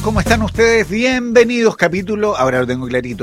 ¿Cómo están ustedes? Bienvenidos, capítulo, ahora lo tengo clarito,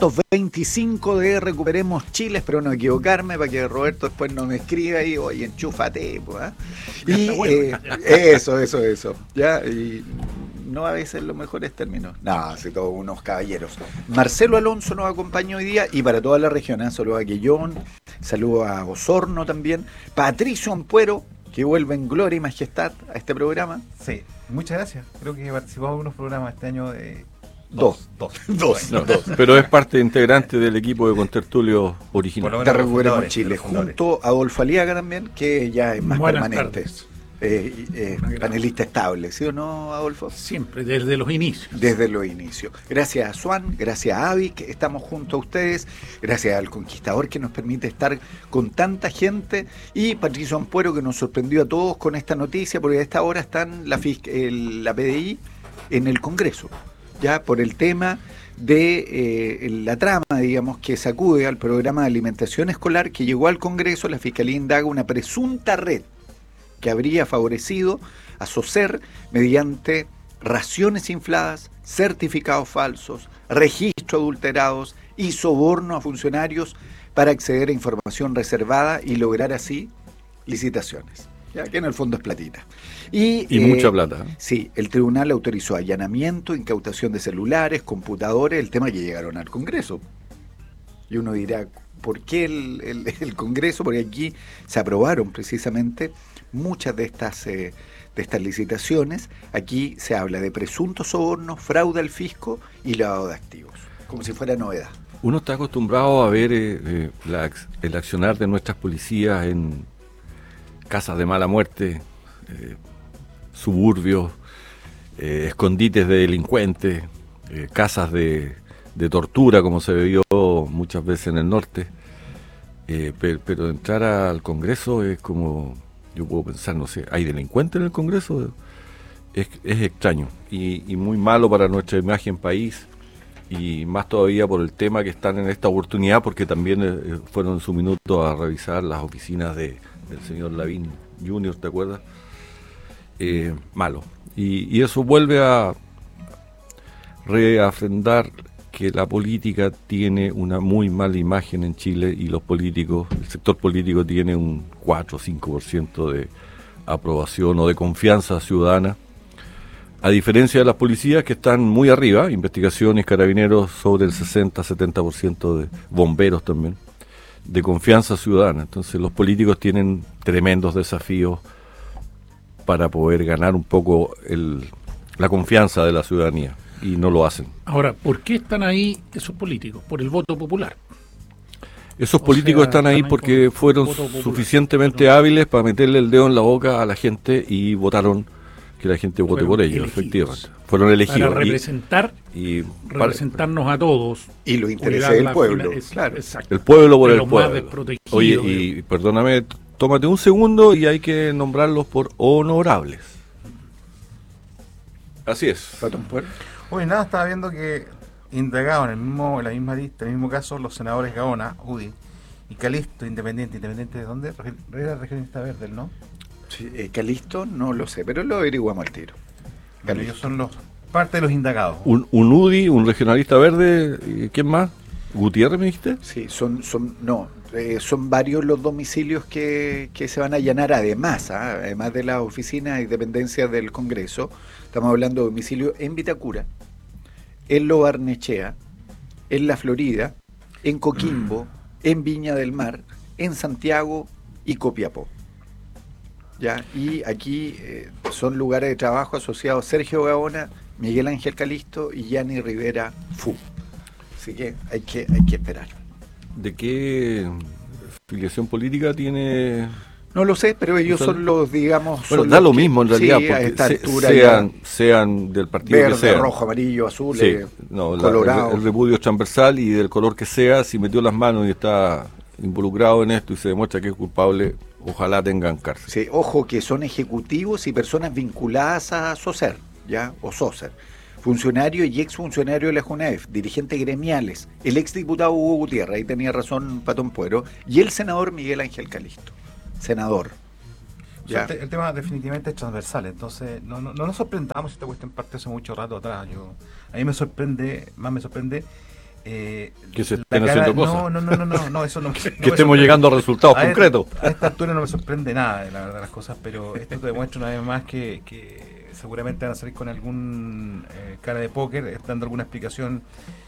225 de Recuperemos Chile, espero no equivocarme para que Roberto después no me escriba y oye, enchúfate, pues, ¿eh? Y eso, ya, y no a veces los mejores términos, no, hace todos unos caballeros. Marcelo Alonso nos acompaña hoy día y para toda la región, saludo a Quillón, saludo a Osorno también, Patricio Ampuero, que vuelve en gloria y majestad a este programa. Sí, muchas gracias. Creo que he participado en unos programas este año de... Dos. Pero es parte integrante del equipo de contertulios original. De Recuperemos Chile, junto a Adolfo Aliaga también, que ya es más Buenas permanente. Panelista estable, ¿sí o no, Adolfo? Siempre, desde los inicios. Desde los inicios. Gracias a Swan, gracias a Avi, que estamos junto a ustedes, gracias al Conquistador que nos permite estar con tanta gente, y Patricio Ampuero que nos sorprendió a todos con esta noticia, porque a esta hora están la PDI en el Congreso, ya por el tema de la trama, digamos, que sacude al programa de alimentación escolar que llegó al Congreso. La Fiscalía indaga una presunta red que habría favorecido a SOSER mediante raciones infladas, certificados falsos, registros adulterados y soborno a funcionarios para acceder a información reservada y lograr así licitaciones, ya que en el fondo es platita. Y mucha plata. Sí, el tribunal autorizó allanamiento, incautación de celulares, computadores, el tema que llegaron al Congreso. Y uno dirá, ¿por qué el Congreso? Porque aquí se aprobaron precisamente muchas de estas licitaciones. Aquí se habla de presuntos sobornos, fraude al fisco y lavado de activos, como si fuera novedad. Uno está acostumbrado a ver el accionar de nuestras policías en casas de mala muerte, suburbios, escondites de delincuentes, casas de tortura, como se vio muchas veces en el norte. Pero entrar al Congreso es como... Yo puedo pensar, no sé, ¿hay delincuentes en el Congreso? Es extraño y muy malo para nuestra imagen país, y más todavía por el tema que están en esta oportunidad, porque también fueron en su minuto a revisar las oficinas del señor Lavín Jr., ¿te acuerdas? Malo. Y eso vuelve a reafrendar que la política tiene una muy mala imagen en Chile, y los políticos, el sector político tiene un 4 o 5% de aprobación o de confianza ciudadana, a diferencia de las policías que están muy arriba, investigaciones, carabineros sobre el 60-70%, de bomberos también, de confianza ciudadana. Entonces los políticos tienen tremendos desafíos para poder ganar un poco la confianza de la ciudadanía, y no lo hacen. Ahora, ¿por qué están ahí esos políticos? Por el voto popular. Esos políticos están ahí porque fueron suficientemente hábiles para meterle el dedo en la boca a la gente y votaron que la gente vote por ellos, efectivamente. Fueron elegidos. Para representar representarnos a todos. Y los intereses del pueblo. Claro. Exacto. El pueblo por el más pueblo. desprotegidos. Oye, y perdóname, tómate un segundo y hay que nombrarlos por honorables. Así es. Oye, nada, estaba viendo que indagaban en la misma lista, en el mismo caso, los senadores Gaona, UDI, y Calisto, independiente ¿de dónde? Era regionalista verde, ¿no? Sí, Calisto no lo sé, pero lo averiguamos al tiro. Bueno, ellos son parte de los indagados. Un UDI, un regionalista verde, ¿y quién más? ¿Gutiérrez me dijiste? Sí, son varios los domicilios que se van a allanar, además de las oficinas y dependencias del Congreso. Estamos hablando de domicilios en Vitacura, en Lo Barnechea, en La Florida, en Coquimbo, en Viña del Mar, en Santiago y Copiapó. ¿Ya? Y aquí son lugares de trabajo asociados Sergio Gaona, Miguel Ángel Calisto y Yanni Rivera Fu. Así que hay que esperar. ¿De qué filiación política tiene? No lo sé, pero ellos son los, digamos... Bueno, da lo mismo en realidad, porque a esta altura sean del partido verde, que sean. rojo, amarillo, azul, sí, colorado. El repudio es transversal, y del color que sea, si metió las manos y está involucrado en esto y se demuestra que es culpable, ojalá tengan cárcel. Sí, ojo que son ejecutivos y personas vinculadas a SOSER, ¿ya? O SOSER. Funcionarios y exfuncionarios de la JUNAEF, dirigentes gremiales, el exdiputado Hugo Gutiérrez, ahí tenía razón Patón Puero, y el senador Miguel Ángel Calisto. Senador. ¿ya? El tema definitivamente es transversal, entonces no nos sorprendamos si esta cuestión parte hace mucho rato atrás. A mí me sorprende, que se estén haciendo cosas. No, eso no. Que estemos llegando a resultados concretos. A esta altura no me sorprende nada, la verdad, las cosas, pero esto te demuestra una vez más que seguramente van a salir con algún cara de póker, dando alguna explicación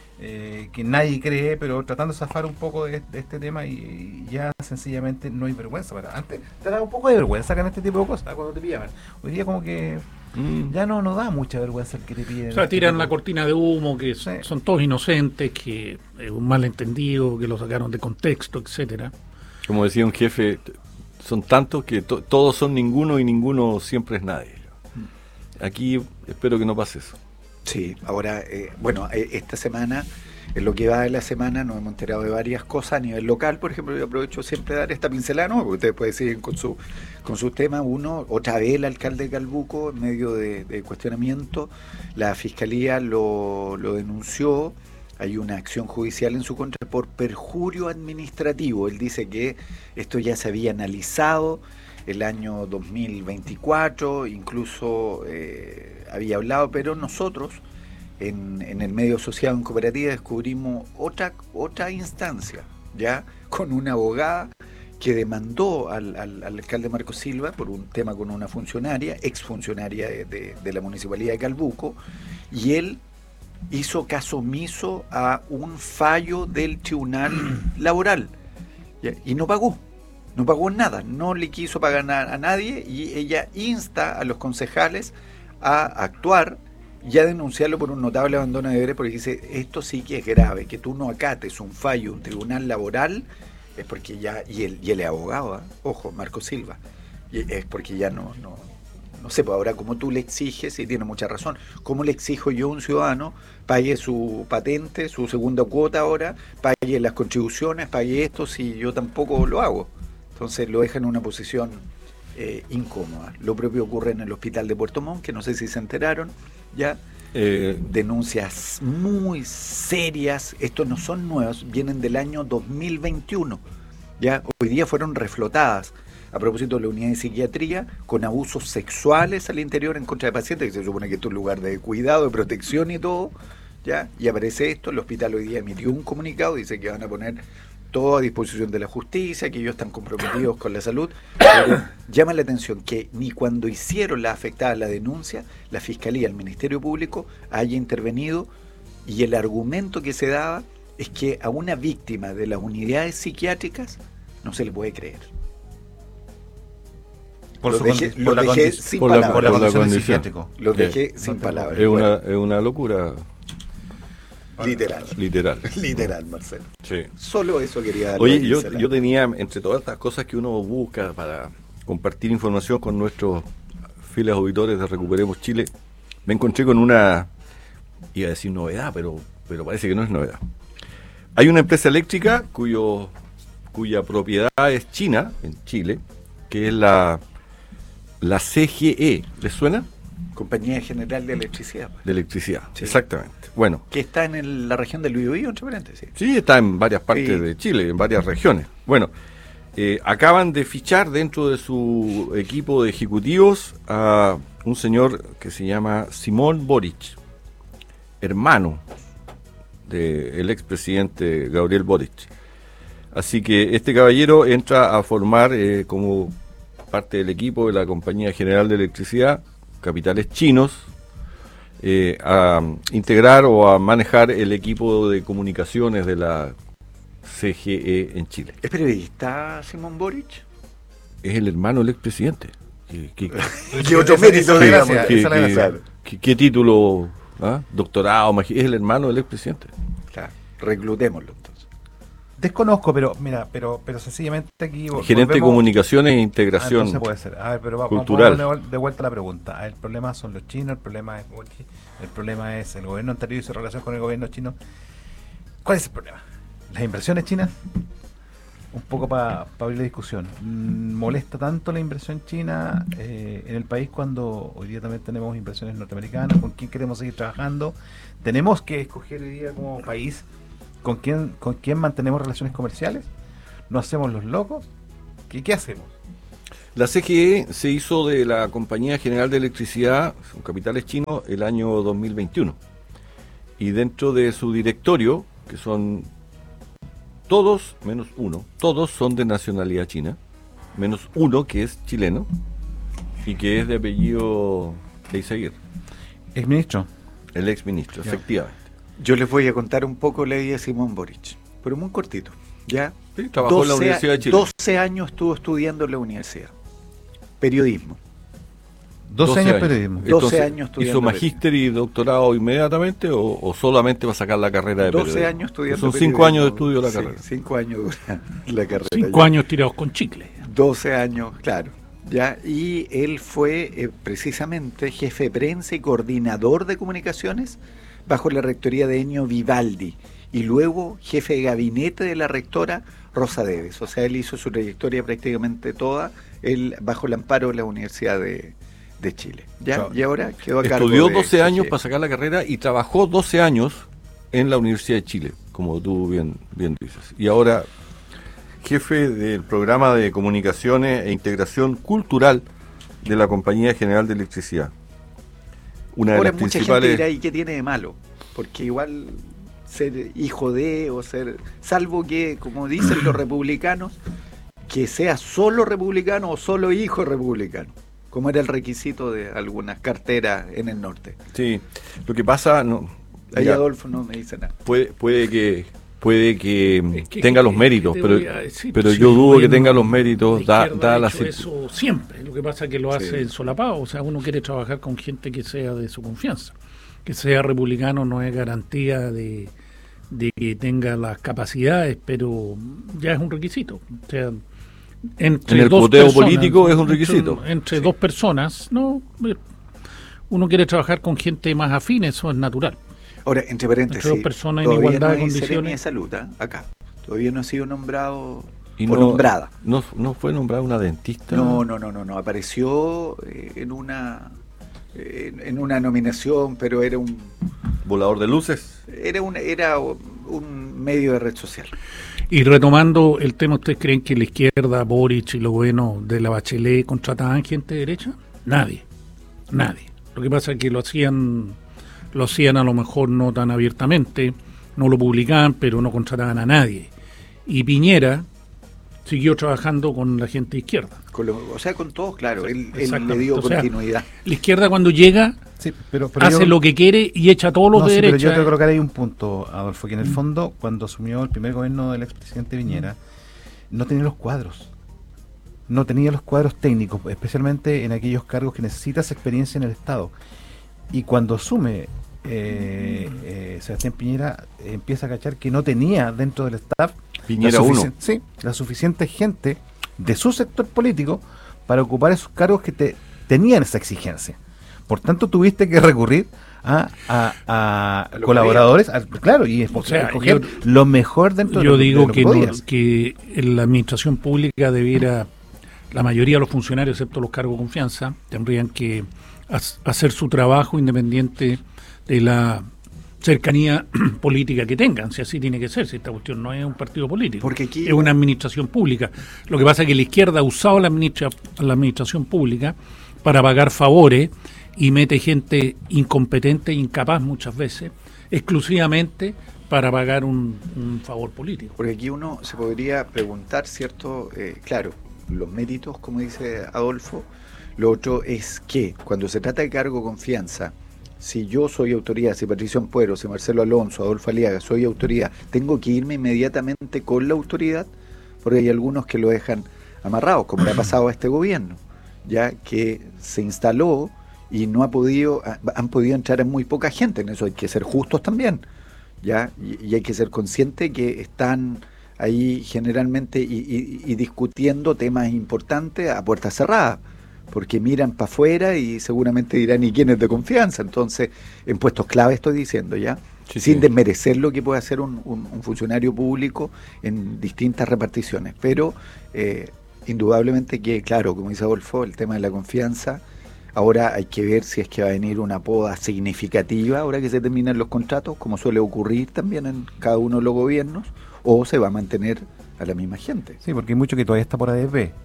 que nadie cree, pero tratando de zafar un poco de este tema y ya sencillamente no hay vergüenza. Antes te daba un poco de vergüenza con este tipo de cosas cuando te pillaban. Hoy día como que ya no da mucha vergüenza el que te piden. O sea, tiran la cortina de humo, que son todos inocentes, que es un malentendido, que lo sacaron de contexto, etcétera. Como decía un jefe, son tantos que todos son ninguno y ninguno siempre es nadie. Aquí espero que no pase eso. Sí, ahora, esta semana, en lo que va de la semana, nos hemos enterado de varias cosas a nivel local. Por ejemplo, yo aprovecho siempre de dar esta pincelada, ¿no? Porque ustedes pueden seguir con su tema. Otra vez el alcalde de Calbuco, en medio de cuestionamiento, la fiscalía lo denunció. Hay una acción judicial en su contra por perjurio administrativo. Él dice que esto ya se había analizado el año 2024, incluso había hablado, pero nosotros en el medio asociado en cooperativa descubrimos otra instancia, ya con una abogada que demandó al alcalde Marco Silva por un tema con una funcionaria, exfuncionaria de la municipalidad de Calbuco, y él hizo caso omiso a un fallo del tribunal laboral, ¿ya? Y no pagó nada, no le quiso pagar a nadie, y ella insta a los concejales a actuar y a denunciarlo por un notable abandono de deberes, porque dice, esto sí que es grave, que tú no acates un fallo de un tribunal laboral, es porque ya, y él es abogado, ojo, Marco Silva, y es porque ya no sé, pues ahora como tú le exiges, y tiene mucha razón, ¿cómo le exijo yo a un ciudadano pague su patente, su segunda cuota ahora, pague las contribuciones, pague esto, si yo tampoco lo hago? Entonces lo deja en una posición incómoda. Lo propio ocurre en el hospital de Puerto Montt, que no sé si se enteraron, ya. Denuncias muy serias, estos no son nuevos, vienen del año 2021, ya. Hoy día fueron reflotadas a propósito de la unidad de psiquiatría con abusos sexuales al interior en contra de pacientes, que se supone que esto es un lugar de cuidado, de protección y todo, ya. Y aparece esto, el hospital hoy día emitió un comunicado, dice que van a poner todo a disposición de la justicia, que ellos están comprometidos con la salud, pero llama la atención que ni cuando hicieron la afectada la denuncia, la Fiscalía, el Ministerio Público haya intervenido, y el argumento que se daba es que a una víctima de las unidades psiquiátricas no se le puede creer. Por Lo su dejé sin por la palabras. condición. psiquiátrico. Lo dejé sin palabras. Es una locura. Literal, Marcelo. Sí. Solo eso quería dar. Oye, yo tenía, entre todas estas cosas que uno busca para compartir información con nuestros fieles auditores de Recuperemos Chile, me encontré con una, iba a decir novedad, pero parece que no es novedad. Hay una empresa eléctrica cuya propiedad es china, en Chile, que es la CGE. ¿Les suena? Compañía General de Electricidad. De electricidad, sí. Exactamente. Bueno. Que está en la región del Biobío, entre paréntesis. Sí, está en varias partes de Chile, en varias regiones. Bueno, acaban de fichar dentro de su equipo de ejecutivos a un señor que se llama Simón Boric, hermano del expresidente Gabriel Boric. Así que este caballero entra a formar como parte del equipo de la Compañía General de Electricidad, capitales chinos, a integrar o a manejar el equipo de comunicaciones de la CGE en Chile. ¿Es periodista Simón Boric? Es el hermano del expresidente. ¿Qué otro mérito, digamos? ¿Qué título? Doctorado, es el hermano del expresidente. Claro, reclutémoslo entonces. Desconozco, pero mira, pero sencillamente aquí gerente de comunicaciones e integración entonces puede ser. A ver, pero cultural. Vamos de vuelta a la pregunta. El problema son los chinos, el problema es el gobierno anterior y su relación con el gobierno chino. ¿Cuál es el problema? Las inversiones chinas. Un poco para abrir la discusión. ¿Molesta tanto la inversión china en el país cuando hoy día también tenemos inversiones norteamericanas? ¿Con quién queremos seguir trabajando? Tenemos que escoger hoy día como país ¿con quién mantenemos relaciones comerciales? ¿No hacemos los locos? ¿Qué hacemos? La CGE se hizo de la Compañía General de Electricidad, con capitales chinos, el año 2021. Y dentro de su directorio, que son todos, menos uno, todos son de nacionalidad china, menos uno que es chileno y que es de apellido Eizaguirre. Exministro. El exministro, efectivamente. Yo les voy a contar un poco la vida de Simón Boric, pero muy cortito. Ya Sí, trabajó en la Universidad de Chile. 12 años estuvo estudiando en la universidad. Periodismo. 12 años periodismo. 12 años estudiando ¿Hizo magíster y doctorado inmediatamente o solamente va a sacar la carrera de 12 periodismo? años estudiando Son 5 periodismo. años de estudio la Sí, carrera. 5 años dura la carrera. 5 ya. años tirados con chicle. 12 años, claro. Ya, y él fue precisamente jefe de prensa y coordinador de comunicaciones bajo la rectoría de Ennio Vivaldi y luego jefe de gabinete de la rectora Rosa Deves. O sea, él hizo su trayectoria prácticamente toda él bajo el amparo de la Universidad de Chile. ¿Ya? Claro. Y ahora quedó a cargo Estudió de 12 años CGE. para sacar la carrera y trabajó 12 años en la Universidad de Chile, como tú bien dices. Y ahora jefe del programa de comunicaciones e integración cultural de la Compañía General de Electricidad. Una de Ahora las mucha gente principales... dirá, ¿y qué tiene de malo? Porque igual ser hijo de o ser, salvo que, como dicen los republicanos, que sea solo republicano o solo hijo republicano, como era el requisito de algunas carteras en el norte. Sí, lo que pasa... No, Ahí mira, Adolfo no me dice nada. puede que Es que- tenga los méritos, te pero, voy a decir, pero si yo el dudo que gobierno tenga los de méritos, izquierda da ha la hecho eso siempre. Lo que pasa es que lo hace Sí. solapado. O sea, uno quiere trabajar con gente que sea de su confianza. Que sea republicano no es garantía de que tenga las capacidades, pero ya es un requisito. O sea, entre En el dos cuoteo personas, político es un requisito. Entre dos personas, no. Uno quiere trabajar con gente más afín, eso es natural. Ahora, entre paréntesis, Entre dos personas en todavía igualdad no de hay seremi condiciones. de salud, acá. Todavía no ha sido nombrado Y o nombrada. no fue nombrada una dentista. No. Apareció en una nominación, pero era un Volador de luces. era un medio de red social. Y retomando el tema, ¿ustedes creen que la izquierda, Boric y lo bueno de la Bachelet contrataban gente de derecha? Nadie. Lo que pasa es que lo hacían a lo mejor no tan abiertamente, no lo publicaban, pero no contrataban a nadie. Y Piñera siguió trabajando con la gente de izquierda. O sea, con todos, claro, él le Exactamente. dio O sea, continuidad. La izquierda cuando llega Sí, pero hace yo- lo que quiere y echa a todos los no, de sí, derecha. pero yo creo que ahora hay un punto, Adolfo, que en el fondo, cuando asumió el primer gobierno del expresidente Piñera, no tenía los cuadros. No tenía los cuadros técnicos, especialmente en aquellos cargos que necesitas experiencia en el Estado. Y cuando asume Sebastián Piñera, empieza a cachar que no tenía dentro del staff Piñera 1. sí, la suficiente gente de su sector político para ocupar esos cargos que tenían esa exigencia. Por tanto, tuviste que recurrir a lo colaboradores, claro, y O sea, escoger lo mejor dentro Yo de digo lo que que, podías. que en la administración pública debiera, la mayoría de los funcionarios, excepto los cargos de confianza, tendrían que hacer su trabajo independiente de la cercanía política que tengan, si así tiene que ser, si esta cuestión no es un partido político, Porque aquí- es una administración pública. Lo que pasa es que la izquierda ha usado la administración pública para pagar favores y mete gente incompetente e incapaz muchas veces, exclusivamente para pagar un favor político. Porque aquí uno se podría preguntar, ¿cierto? Claro, los méritos, como dice Adolfo. Lo otro es que cuando se trata de cargo de confianza, si yo soy autoridad, si Patricio Ampuero, si Marcelo Alonso, Adolfo Aliaga, soy autoridad, tengo que irme inmediatamente con la autoridad, porque hay algunos que lo dejan amarrados, como le ha pasado a este gobierno, ya que se instaló y no ha podido, han podido entrar muy poca gente, en eso hay que ser justos también, ya, y hay que ser consciente que están ahí generalmente y discutiendo temas importantes a puertas cerradas, porque miran para afuera y seguramente dirán, ¿y quién es de confianza? Entonces, en puestos clave estoy diciendo, ¿ya? Sí, Sin sí. desmerecer lo que puede hacer un funcionario público en distintas reparticiones. Pero, indudablemente que, claro, como dice Adolfo, el tema de la confianza, ahora hay que ver si es que va a venir una poda significativa ahora que se terminan los contratos, como suele ocurrir también en cada uno de los gobiernos, o se va a mantener a la misma gente. Sí, porque hay mucho que todavía está por ADP.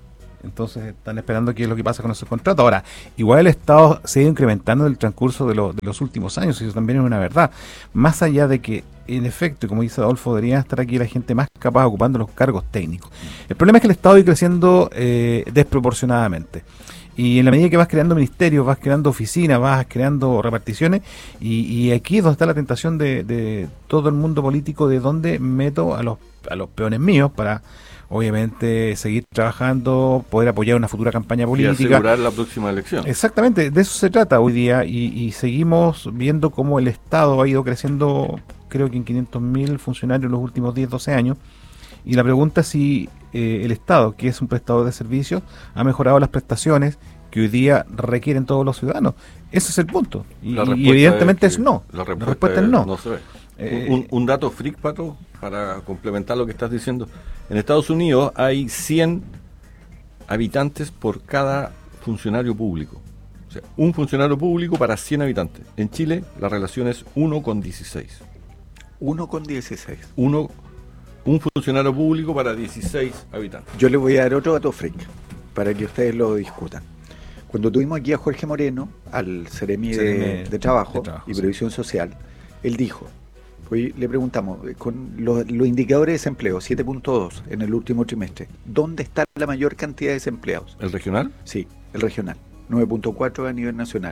Entonces están esperando qué es lo que pasa con esos contratos. Ahora, igual el Estado se ha ido incrementando en el transcurso de los últimos años, y eso también es una verdad. Más allá de que, en efecto, como dice Adolfo, debería estar aquí la gente más capaz ocupando los cargos técnicos. El problema es que el Estado va creciendo desproporcionadamente. Y en la medida que vas creando ministerios, vas creando oficinas, vas creando reparticiones, y aquí es donde está la tentación de todo el mundo político, de dónde meto a los peones míos para, obviamente, seguir trabajando, poder apoyar una futura campaña política. Y asegurar la próxima elección. Exactamente, de eso se trata hoy día, y seguimos viendo cómo el Estado ha ido creciendo, creo que en 500.000 funcionarios en los últimos 10, 12 años. Y la pregunta es si el Estado, que es un prestador de servicios, ha mejorado las prestaciones que hoy día requieren todos los ciudadanos. Ese es el punto. Y evidentemente es no. La respuesta es no. No se ve. Un dato freak, Pato, para complementar lo que estás diciendo. En Estados Unidos hay 100 habitantes por cada funcionario público. O sea, un funcionario público para 100 habitantes. En Chile la relación es 1,16. 1,16. Un funcionario público para 16 habitantes. Yo le voy a dar otro dato freak para que ustedes lo discutan. Cuando tuvimos aquí a Jorge Moreno, al Ceremi de Trabajo y Previsión Social, él dijo, hoy le preguntamos, con los indicadores de desempleo, 7.2 en el último trimestre, ¿dónde está la mayor cantidad de desempleados? ¿El regional? Sí, el regional, 9.4 a nivel nacional.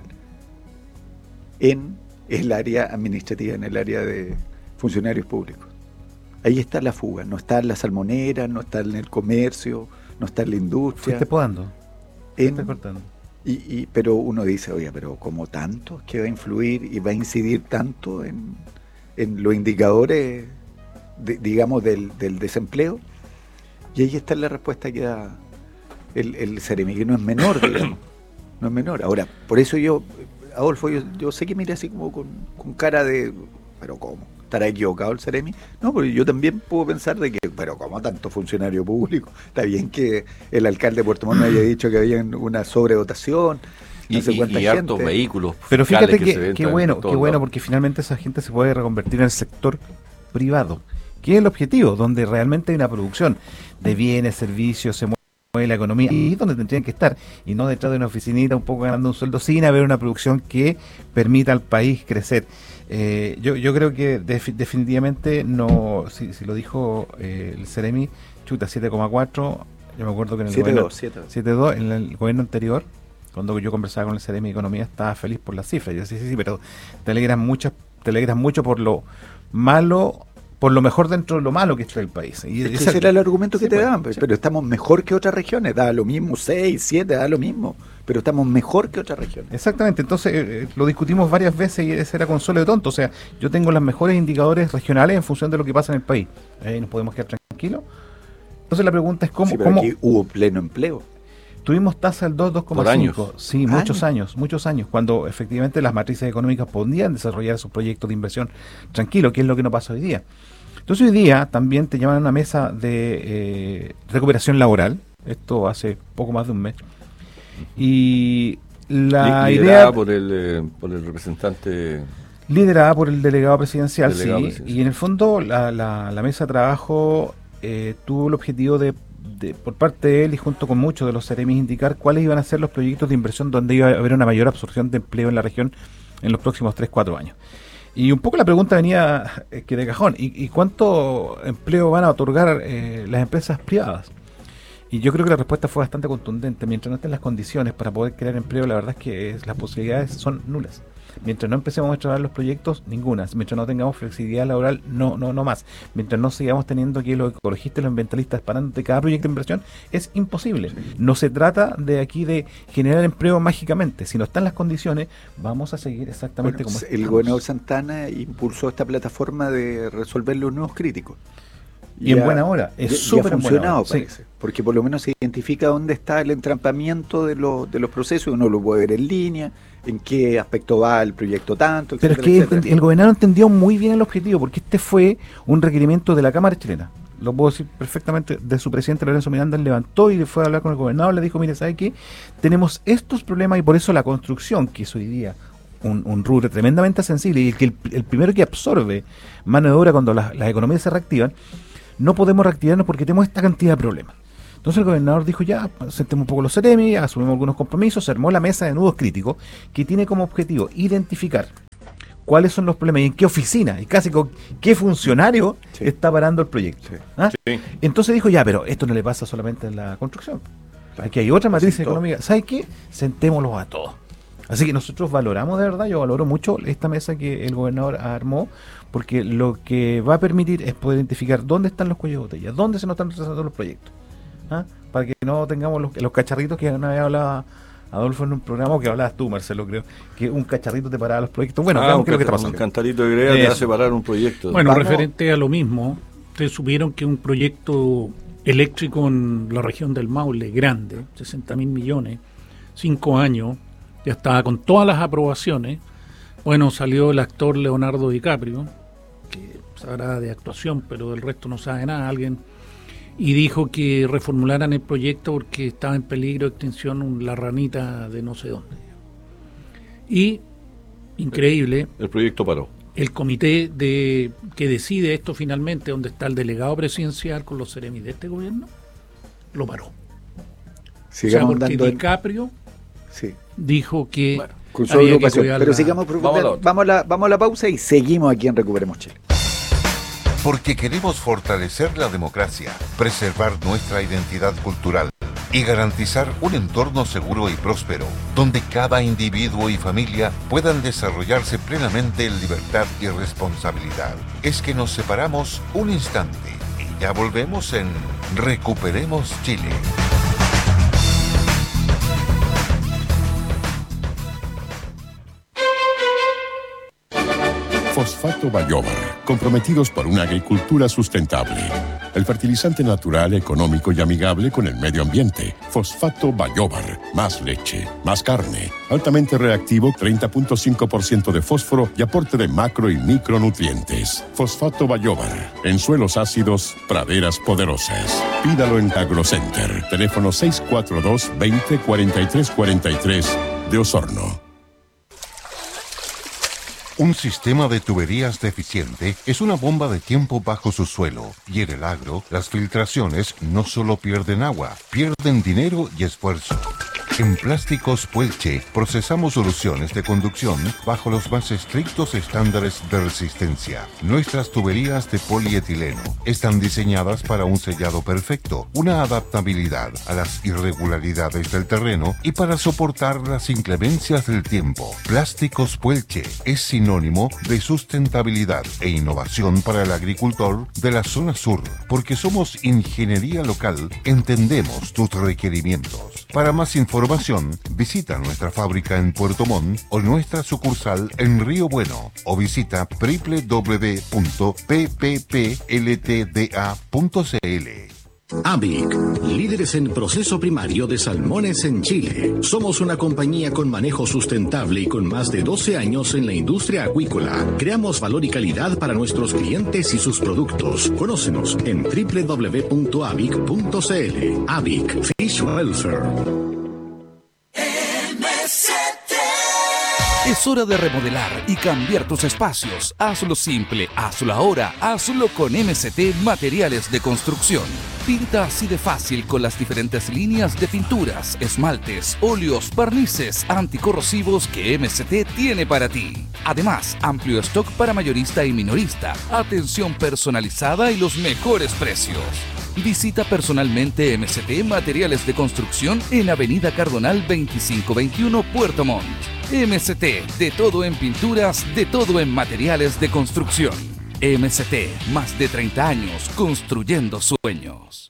En el área administrativa, en el área de funcionarios públicos. Ahí está la fuga, no está en la salmonera, no está en el comercio, no está en la industria. Fuiste podando, fuiste cortando. Pero uno dice, oye, pero ¿cómo tanto que va a influir y va a incidir tanto en los indicadores, digamos, del desempleo? Y ahí está la respuesta que da el Ceremi, que no es menor, digamos, no es menor. Ahora, por eso yo, Adolfo, yo sé que mira así como con cara de, pero ¿cómo? ¿Estará equivocado el Ceremi? No, porque yo también puedo pensar de que, pero ¿cómo tanto funcionario público? Está bien que el alcalde de Puerto Montt me haya dicho que había una sobredotación, no sé cuánta gente. Hartos vehículos. Pero fíjate que bueno, porque finalmente esa gente se puede reconvertir en el sector privado, que es el objetivo, donde realmente hay una producción de bienes, servicios, se mueve la economía, y donde tendrían que estar, y no detrás de una oficinita un poco ganando un sueldo, sin haber una producción que permita al país crecer. Yo creo que definitivamente no, si lo dijo el Ceremi, 7,4, yo me acuerdo que en el 7,2 en el gobierno anterior, cuando yo conversaba con el Ceremi de Economía, estaba feliz por las cifras. Yo sí, pero te alegras mucho por lo malo, por lo mejor dentro de lo malo que está el país. Y ese era el argumento que te daban, pero estamos mejor que otras regiones, da lo mismo, 6, 7, da lo mismo, pero estamos mejor que otras regiones. Exactamente, entonces lo discutimos varias veces y ese era consuelo de tonto. O sea, yo tengo los mejores indicadores regionales en función de lo que pasa en el país. ¿Nos podemos quedar tranquilos? Entonces la pregunta es ¿cómo? Sí, pero aquí hubo pleno empleo. Tuvimos tasa del 2,5. Sí, muchos años, cuando efectivamente las matrices económicas podían desarrollar sus proyectos de inversión tranquilo, que es lo que no pasa hoy día. Entonces hoy día también te llaman a una mesa de recuperación laboral, esto hace poco más de un mes, y la idea por el representante, liderada por el delegado presidencial, y en el fondo la mesa de trabajo tuvo el objetivo de por parte de él y junto con muchos de los Ceremis indicar cuáles iban a ser los proyectos de inversión donde iba a haber una mayor absorción de empleo en la región en los próximos 3-4 años. Y un poco la pregunta venía que de cajón, ¿y cuánto empleo van a otorgar las empresas privadas? Y yo creo que la respuesta fue bastante contundente. Mientras no estén las condiciones para poder crear empleo, la verdad es que las posibilidades son nulas. Mientras no empecemos a trabajar los proyectos, ninguna. Mientras no tengamos flexibilidad laboral, no más. Mientras no sigamos teniendo que los ecologistas y los ambientalistas parando de cada proyecto de inversión, es imposible. No se trata de aquí de generar empleo mágicamente. Si no están las condiciones, vamos a seguir exactamente como el gobernador Santana impulsó esta plataforma de resolver los nuevos críticos. Y en buena hora, es súper funcionado, parece, porque por lo menos se identifica dónde está el entrampamiento de los procesos, uno lo puede ver en línea, en qué aspecto va el proyecto tanto, etcétera. Pero es que el gobernador entendió muy bien el objetivo, porque este fue un requerimiento de la Cámara chilena, lo puedo decir perfectamente, de su presidente Lorenzo Miranda. Él levantó y fue a hablar con el gobernador, le dijo, mire, ¿sabe qué? Tenemos estos problemas y por eso la construcción, que es hoy día un rubro tremendamente sensible y que el primero que absorbe mano de obra cuando las economías se reactivan, no podemos reactivarnos porque tenemos esta cantidad de problemas. Entonces el gobernador dijo, ya, sentemos un poco los seremi, asumimos algunos compromisos, se armó la mesa de nudos críticos que tiene como objetivo identificar cuáles son los problemas y en qué oficina y casi con qué funcionario está parando el proyecto. ¿Ah? Sí. Entonces dijo, ya, pero esto no le pasa solamente en la construcción. Aquí hay otra matriz económica. ¿Sabes qué? Sentémoslos a todos. Así que nosotros valoramos de verdad, yo valoro mucho esta mesa que el gobernador armó, porque lo que va a permitir es poder identificar dónde están los cuellos de botella, dónde se nos están retrasando los proyectos. ¿Ah? Para que no tengamos los cacharritos que una vez hablaba Adolfo en un programa, que hablabas tú, Marcelo, creo, que un cacharrito te paraba los proyectos. Bueno, veamos qué es lo que está pasando. Un cantarito de greda te hace parar un proyecto. Bueno, referente a lo mismo, ustedes supieron que un proyecto eléctrico en la región del Maule, grande, 60.000 millones, 5 años, ya estaba con todas las aprobaciones. Bueno, salió el actor Leonardo DiCaprio, que sabrá de actuación, pero del resto no sabe nada, y dijo que reformularan el proyecto porque estaba en peligro de extinción la ranita de no sé dónde. Y, increíble, el proyecto paró. El comité que decide esto finalmente, donde está el delegado presidencial con los seremis de este gobierno, lo paró. Sigamos porque dando DiCaprio dijo que con su agrupación. Pero sigamos vamos a la pausa y seguimos aquí en Recuperemos Chile. Porque queremos fortalecer la democracia, preservar nuestra identidad cultural y garantizar un entorno seguro y próspero, donde cada individuo y familia puedan desarrollarse plenamente en libertad y responsabilidad. Es que nos separamos un instante y ya volvemos en Recuperemos Chile. Fosfato Bayóvar, comprometidos por una agricultura sustentable. El fertilizante natural, económico y amigable con el medio ambiente. Fosfato Bayóvar, más leche, más carne, altamente reactivo, 30.5% de fósforo y aporte de macro y micronutrientes. Fosfato Bayóvar, en suelos ácidos, praderas poderosas. Pídalo en AgroCenter, teléfono 642-20-4343 de Osorno. Un sistema de tuberías deficiente es una bomba de tiempo bajo su suelo, y en el agro, las filtraciones no solo pierden agua, pierden dinero y esfuerzo. En Plásticos Puelche procesamos soluciones de conducción bajo los más estrictos estándares de resistencia. Nuestras tuberías de polietileno están diseñadas para un sellado perfecto, una adaptabilidad a las irregularidades del terreno y para soportar las inclemencias del tiempo. Plásticos Puelche es sinónimo de sustentabilidad e innovación para el agricultor de la zona sur, porque somos ingeniería local, entendemos tus requerimientos. Para más información, visita nuestra fábrica en Puerto Montt o nuestra sucursal en Río Bueno o visita www.pppltda.cl. AVIC, líderes en proceso primario de salmones en Chile. Somos una compañía con manejo sustentable y con más de 12 años en la industria acuícola. Creamos valor y calidad para nuestros clientes y sus productos. Conócenos en www.avic.cl. AVIC, Fish Welfare. Es hora de remodelar y cambiar tus espacios. Hazlo simple, hazlo ahora, hazlo con MCT Materiales de Construcción. Pinta así de fácil con las diferentes líneas de pinturas, esmaltes, óleos, barnices anticorrosivos que MCT tiene para ti. Además, amplio stock para mayorista y minorista, atención personalizada y los mejores precios. Visita personalmente MCT Materiales de Construcción en Avenida Cardonal 2521, Puerto Montt. MCT, de todo en pinturas, de todo en materiales de construcción. MCT, más de 30 años construyendo sueños.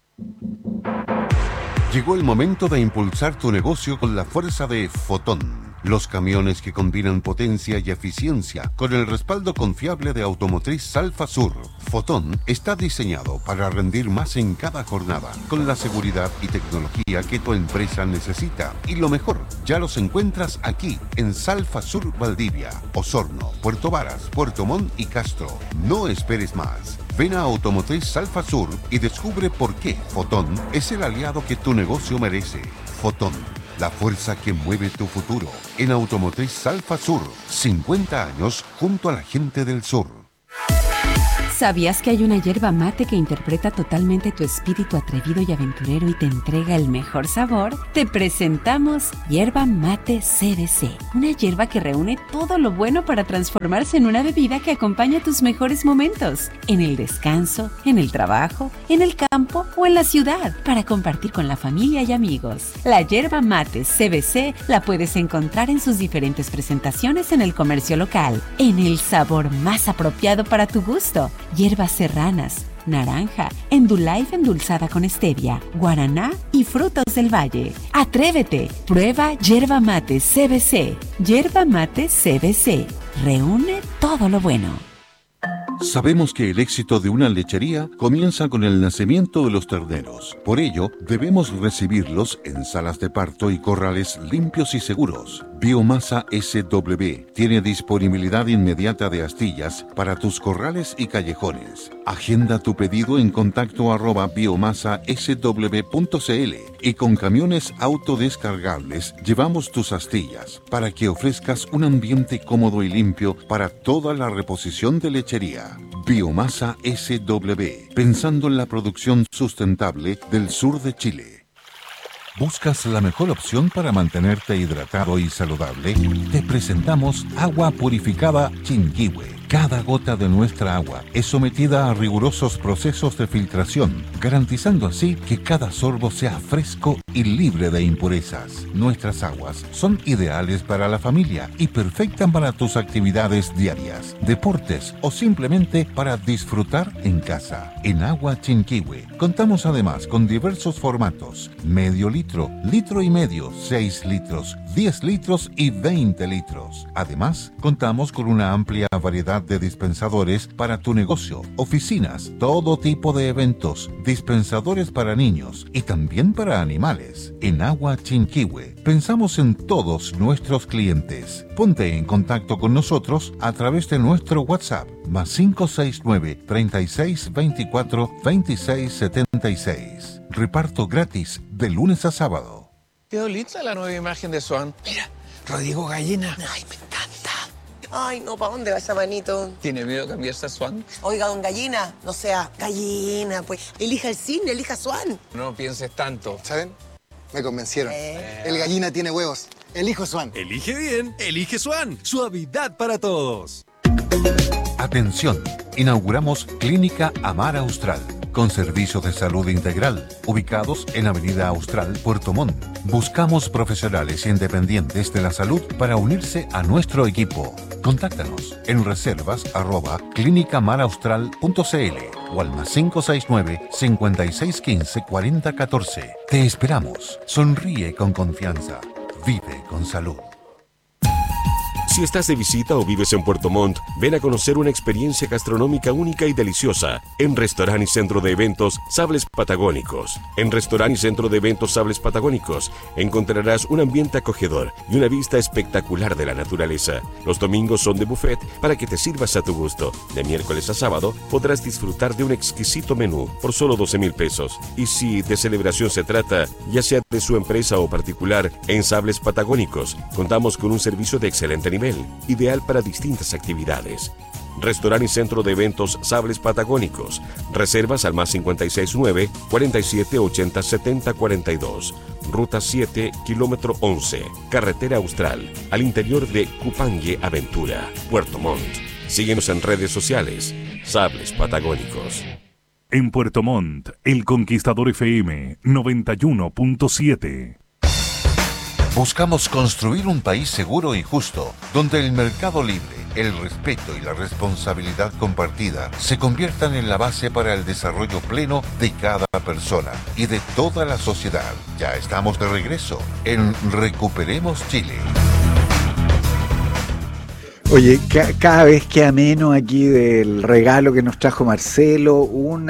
Llegó el momento de impulsar tu negocio con la fuerza de Fotón. Los camiones que combinan potencia y eficiencia con el respaldo confiable de Automotriz Salfa Sur. Fotón está diseñado para rendir más en cada jornada, con la seguridad y tecnología que tu empresa necesita. Y lo mejor, ya los encuentras aquí, en Salfa Sur Valdivia, Osorno, Puerto Varas, Puerto Montt y Castro. No esperes más. Ven a Automotriz Salfa Sur y descubre por qué Fotón es el aliado que tu negocio merece. Fotón, la fuerza que mueve tu futuro. En Automotriz Salfa Sur, 50 años junto a la gente del sur. ¿Sabías que hay una yerba mate que interpreta totalmente tu espíritu atrevido y aventurero y te entrega el mejor sabor? Te presentamos Yerba Mate CBC, una yerba que reúne todo lo bueno para transformarse en una bebida que acompaña tus mejores momentos, en el descanso, en el trabajo, en el campo o en la ciudad, para compartir con la familia y amigos. La Yerba Mate CBC la puedes encontrar en sus diferentes presentaciones en el comercio local, en el sabor más apropiado para tu gusto. Hierbas serranas, naranja, Endullife endulzada con stevia, guaraná y frutos del valle. ¡Atrévete! Prueba Yerba Mate CBC. Yerba Mate CBC. Reúne todo lo bueno. Sabemos que el éxito de una lechería comienza con el nacimiento de los terneros. Por ello, debemos recibirlos en salas de parto y corrales limpios y seguros. Biomasa SW tiene disponibilidad inmediata de astillas para tus corrales y callejones. Agenda tu pedido en contacto@biomasasw.cl y con camiones autodescargables llevamos tus astillas para que ofrezcas un ambiente cómodo y limpio para toda la reposición de lechería. Biomasa SW, pensando en la producción sustentable del sur de Chile. ¿Buscas la mejor opción para mantenerte hidratado y saludable? Te presentamos agua purificada Chinquihue. Cada gota de nuestra agua es sometida a rigurosos procesos de filtración, garantizando así que cada sorbo sea fresco y libre de impurezas. Nuestras aguas son ideales para la familia y perfectas para tus actividades diarias, deportes o simplemente para disfrutar en casa. En Agua Chinquihue contamos además con diversos formatos: medio litro, litro y medio, 6 litros, 10 litros y 20 litros. Además, contamos con una amplia variedad de dispensadores para tu negocio, oficinas, todo tipo de eventos, dispensadores para niños y también para animales. En Agua Chinquihue pensamos en todos nuestros clientes. Ponte en contacto con nosotros a través de nuestro WhatsApp +569 36 24 26 76. Reparto gratis de lunes a sábado. Quedó lista la nueva imagen de Swan. Mira, Rodrigo Gallina. Ay, me encanta. Ay, no, ¿para dónde va esa manito? ¿Tiene miedo de cambiarse a Swan? Oiga, don Gallina, no sea gallina, pues. Elija el cisne, elija Swan. No pienses tanto. ¿Saben? Me convencieron. El Gallina tiene huevos. Elijo Swan. Elige bien, elige Swan. Suavidad para todos. Atención, inauguramos Clínica Amar Austral, con servicio de salud integral, ubicados en Avenida Austral, Puerto Montt. Buscamos profesionales independientes de la salud para unirse a nuestro equipo. Contáctanos en reservas@clinicamaraustral.cl o al +569 5615 4014. Te esperamos. Sonríe con confianza. Vive con salud. Si estás de visita o vives en Puerto Montt, ven a conocer una experiencia gastronómica única y deliciosa en Restaurante y Centro de Eventos Sables Patagónicos. En Restaurante y Centro de Eventos Sables Patagónicos encontrarás un ambiente acogedor y una vista espectacular de la naturaleza. Los domingos son de buffet para que te sirvas a tu gusto. De miércoles a sábado podrás disfrutar de un exquisito menú por solo 12,000 pesos. Y si de celebración se trata, ya sea de su empresa o particular, en Sables Patagónicos contamos con un servicio de excelente nivel, ideal para distintas actividades. Restaurante y Centro de Eventos Sables Patagónicos. Reservas al +569 47 80 70 42. Ruta 7, kilómetro 11. Carretera Austral, al interior de Cupangue Aventura, Puerto Montt. Síguenos en redes sociales. Sables Patagónicos. En Puerto Montt, El Conquistador FM 91.7. Buscamos construir un país seguro y justo, donde el mercado libre, el respeto y la responsabilidad compartida se conviertan en la base para el desarrollo pleno de cada persona y de toda la sociedad. Ya estamos de regreso en Recuperemos Chile. Oye, cada vez que ameno aquí del regalo que nos trajo Marcelo,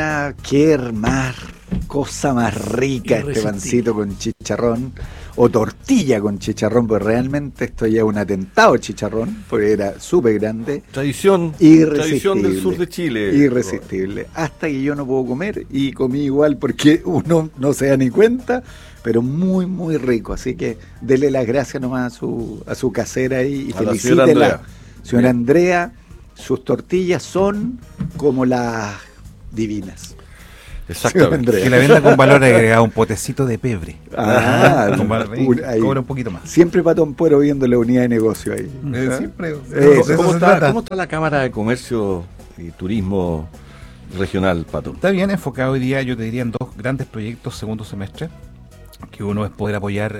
cosa más rica este pancito con chicharrón, o tortilla con chicharrón, pues realmente esto ya es un atentado chicharrón, porque era súper grande. Tradición del sur de Chile. Irresistible. Hasta que yo no puedo comer, y comí igual porque uno no se da ni cuenta, pero muy, muy rico. Así que dele las gracias nomás a su casera y felicítela. Señora Andrea, sus tortillas son como las divinas. Exactamente. Que la venda con valor agregado, un potecito de pebre. Con cobra un poquito más. Siempre Patón Puero viendo la unidad de negocio ahí. Siempre. ¿Cómo está la Cámara de Comercio y Turismo Regional, Pato? Está bien enfocado hoy día, yo te diría, en dos grandes proyectos segundo semestre, que uno es poder apoyar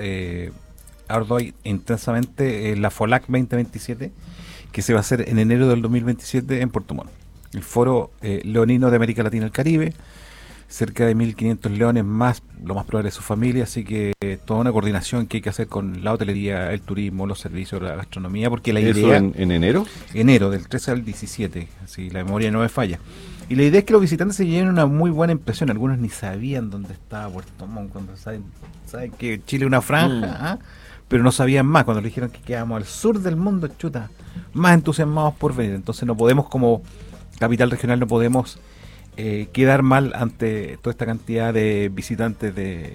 arduo y intensamente la FOLAC 2027, que se va a hacer en enero del 2027 en Puerto Montt. El Foro Leonino de América Latina y el Caribe, cerca de 1.500 leones más, lo más probable de su familia, así que toda una coordinación que hay que hacer con la hotelería, el turismo, los servicios, la gastronomía, porque la idea... ¿Eso en enero? Enero, del 13 al 17, si la memoria no me falla. Y la idea es que los visitantes se lleven una muy buena impresión. Algunos ni sabían dónde estaba Puerto Montt, cuando saben que Chile es una franja, pero no sabían más. Cuando le dijeron que quedamos al sur del mundo, chuta, más entusiasmados por venir. Entonces no podemos, como capital regional, no podemos quedar mal ante toda esta cantidad de visitantes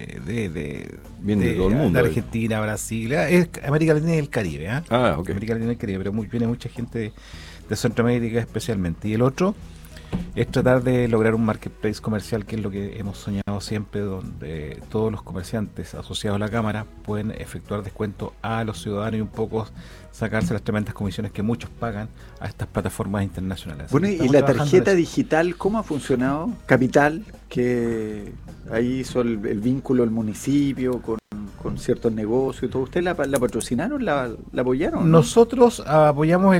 de todo el mundo, de Argentina, Brasil, es América Latina y el Caribe. Okay. América Latina y el Caribe, pero viene mucha gente de Centroamérica especialmente. Y el otro es tratar de lograr un marketplace comercial, que es lo que hemos soñado siempre, donde todos los comerciantes asociados a la Cámara pueden efectuar descuento a los ciudadanos y un poco sacarse las tremendas comisiones que muchos pagan a estas plataformas internacionales. Bueno, y la tarjeta digital, ¿cómo ha funcionado? Capital, que ahí hizo el vínculo el municipio con ciertos negocios y todo. ¿Usted la patrocinaron, la apoyaron? ¿No? Nosotros apoyamos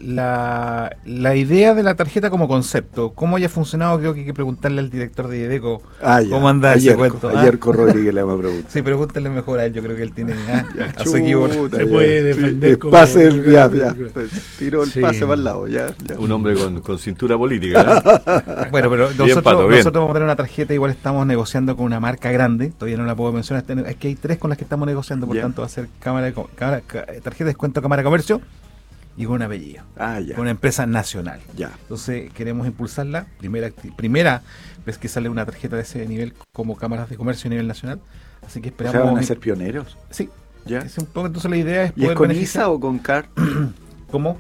la idea de la tarjeta como concepto. ¿Cómo haya funcionado? Creo que hay que preguntarle al director de IDECO cómo anda ese cuento. Ayer con Rodríguez le vamos a preguntar. Sí, pregúntale mejor a él. Yo creo que él tiene a su equipo. Se puede defender como... Pase ya. Tiró el pase para el lado. Ya. Un hombre con cintura política. Bueno, pero nosotros vamos a tener una tarjeta. Igual estamos negociando con una marca grande. Todavía no la puedo mencionar. Es que hay tres con las que estamos negociando. Por tanto, va a ser tarjeta de descuento Cámara de Comercio y con un apellido. Con una empresa nacional. Entonces queremos impulsarla. Primera vez que sale una tarjeta de ese nivel como cámaras de comercio a nivel nacional. Así que esperamos. O sea, ¿van a ser pioneros? Sí. Es un poco, entonces la idea es poder. ¿Y es con ISA o con CART? ¿Cómo?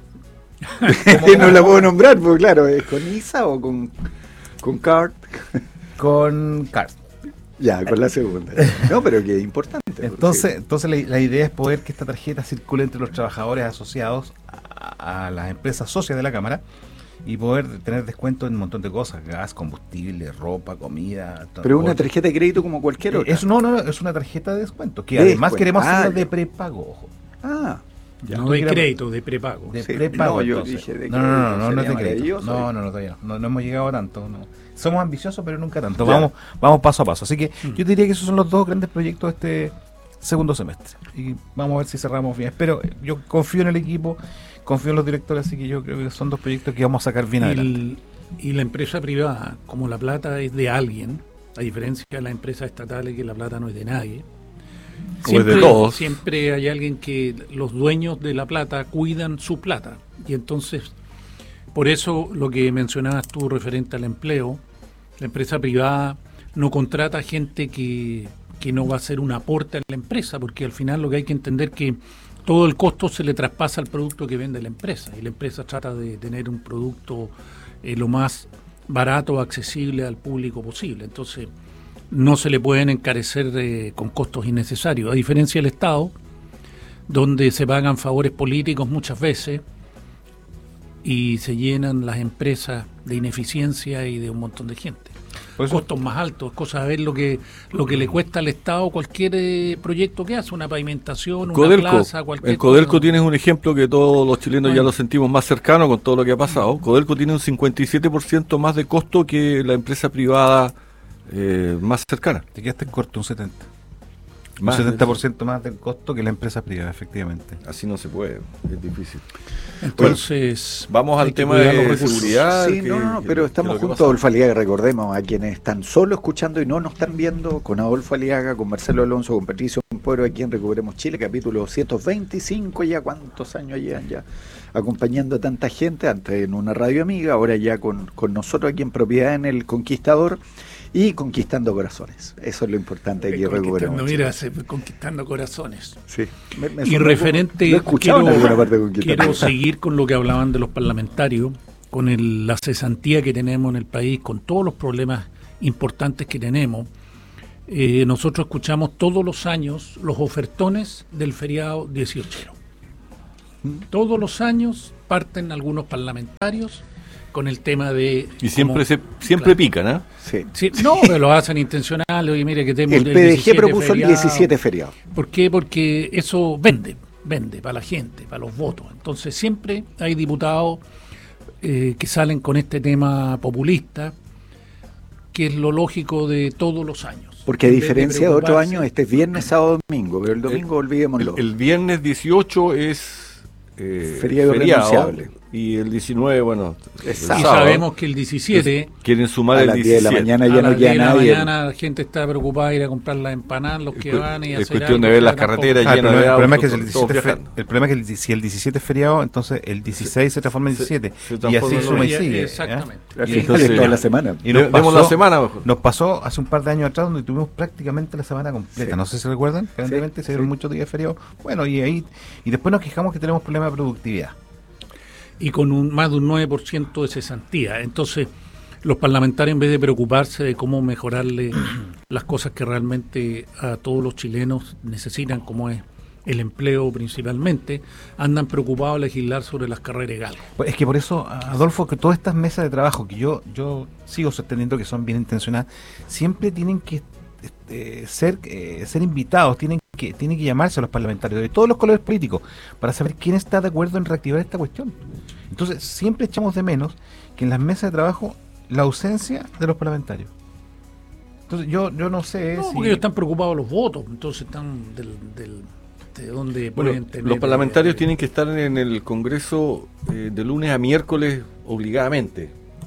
No la puedo nombrar, porque claro, ¿es con ISA o con CART? Con CART. Ya, con la segunda. No, pero que es importante. Entonces la idea es poder que esta tarjeta circule entre los trabajadores asociados a las empresas socias de la Cámara y poder tener descuento en un montón de cosas: gas, combustible, ropa, comida. Pero una tarjeta de crédito como cualquier otra. No, es una tarjeta de descuento, que además queremos hacerla de prepago, ojo. No de crédito, de prepago. De prepago. No, yo dije de crédito. No es de crédito. No, todavía no hemos llegado a tanto. No. Somos ambiciosos, pero nunca tanto. Vamos paso a paso. Así que yo diría que esos son los dos grandes proyectos de este segundo semestre. Y vamos a ver si cerramos bien. Pero yo confío en el equipo, confío en los directores, así que yo creo que son dos proyectos que vamos a sacar bien adelante. Y la empresa privada, como la plata es de alguien, a diferencia de las empresas estatales, que la plata no es de nadie. Siempre hay alguien que los dueños de la plata cuidan su plata. Y entonces, por eso lo que mencionabas tú referente al empleo, la empresa privada no contrata gente que no va a ser un aporte a la empresa, porque al final lo que hay que entender es que todo el costo se le traspasa al producto que vende la empresa, y la empresa trata de tener un producto lo más barato o accesible al público posible. Entonces no se le pueden encarecer con costos innecesarios, a diferencia del Estado, donde se pagan favores políticos muchas veces y se llenan las empresas de ineficiencia y de un montón de gente. Costos más altos, cosa de ver lo que le cuesta al Estado cualquier proyecto que hace, una pavimentación, una plaza, cualquier En Codelco cosa. tienes un ejemplo que todos los chilenos ya lo sentimos más cercano con todo lo que ha pasado. Codelco tiene un 57% más de costo que la empresa privada más cercana. Te quedaste corto, un 70%. Más un 70% más de costo que la empresa privada, efectivamente. Así no se puede, es difícil. Entonces, vamos al tema de seguridad. Sí, pero estamos junto a Adolfo Aliaga, recordemos, a quienes están solo escuchando y no nos están viendo, con Adolfo Aliaga, con Marcelo Alonso, con Patricio Puero, aquí en Recuperemos Chile, capítulo 225, ya cuántos años llevan ya acompañando a tanta gente, antes en una radio amiga, ahora ya con nosotros aquí en Propiedad en El Conquistador. Y conquistando corazones. Eso es lo importante aquí. Conquistando corazones. Sí. Y referente, quiero seguir con lo que hablaban de los parlamentarios. la cesantía que tenemos en el país, con todos los problemas importantes que tenemos, nosotros escuchamos todos los años los ofertones del feriado 18. Todos los años parten algunos parlamentarios con el tema de... Y siempre pican, ¿eh? Sí. No, pero lo hacen intencional. Oye, mire que tenemos el PDG propuso el 17 feriado. ¿Por qué? Porque eso vende para la gente, para los votos. Entonces siempre hay diputados que salen con este tema populista, que es lo lógico de todos los años. Porque a diferencia de otros años, este es viernes, sábado, domingo, pero el domingo olvidémoslo. El viernes 18 es feriado irrenunciable. Y el 19, bueno, y sabemos que el 17 quieren sumar a el las 10 de 17. la mañana ya no queda nadie. A las 10 de la mañana la gente está preocupada de ir a comprar las empanadas, los que van y es cuestión de ver las carreteras llenas de autos. El problema es que si el 17 es feriado, entonces el 16 se transforma en 17. Y así suma y sigue. Exactamente. Entonces, toda la semana. Y nos pasó hace un par de años atrás donde tuvimos prácticamente la semana completa. No sé si recuerdan, realmente se dieron muchos días feriados. Bueno, y después nos quejamos que tenemos problemas de productividad. Y con más de un 9% de cesantía. Entonces, los parlamentarios, en vez de preocuparse de cómo mejorarle las cosas que realmente a todos los chilenos necesitan, como es el empleo principalmente, andan preocupados de legislar sobre las carreras legales. Pues es que por eso, Adolfo, que todas estas mesas de trabajo, que yo sigo sosteniendo que son bien intencionadas, siempre tienen que ser invitados, tienen que llamarse a los parlamentarios de todos los colores políticos para saber quién está de acuerdo en reactivar esta cuestión. Entonces siempre echamos de menos que en las mesas de trabajo la ausencia de los parlamentarios. Entonces yo no sé si... porque ellos están preocupados los votos, entonces están de dónde pueden tener... Los parlamentarios tienen que estar en el Congreso de lunes a miércoles obligadamente.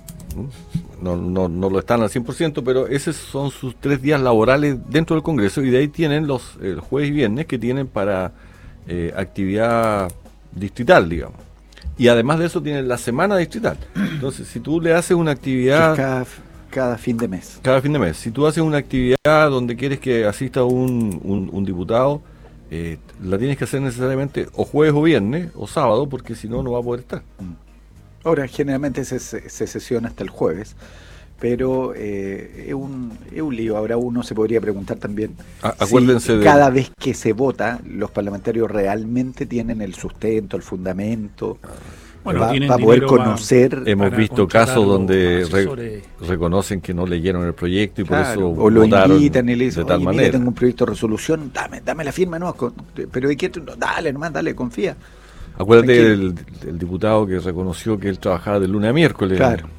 No lo están al 100%, pero esos son sus 3 días laborales dentro del Congreso, y de ahí tienen los jueves y viernes que tienen para actividad distrital, digamos. Y además de eso tienen la semana distrital. Entonces, si tú le haces una actividad... Cada fin de mes. Cada fin de mes. Si tú haces una actividad donde quieres que asista un diputado, la tienes que hacer necesariamente o jueves o viernes o sábado, porque si no, no va a poder estar. Ahora, generalmente se sesiona hasta el jueves, pero es un lío. Ahora uno se podría preguntar también acuérdense si cada vez que se vota, los parlamentarios realmente tienen el sustento, el fundamento, para poder conocer. Hemos visto casos donde reconocen que no leyeron el proyecto y por eso o lo invitan y le dicen, de tal manera. Tengo un proyecto de resolución, dame la firma, no, pero ¿y qué? Dale, confía. Acuérdate del diputado que reconoció que él trabajaba de lunes a miércoles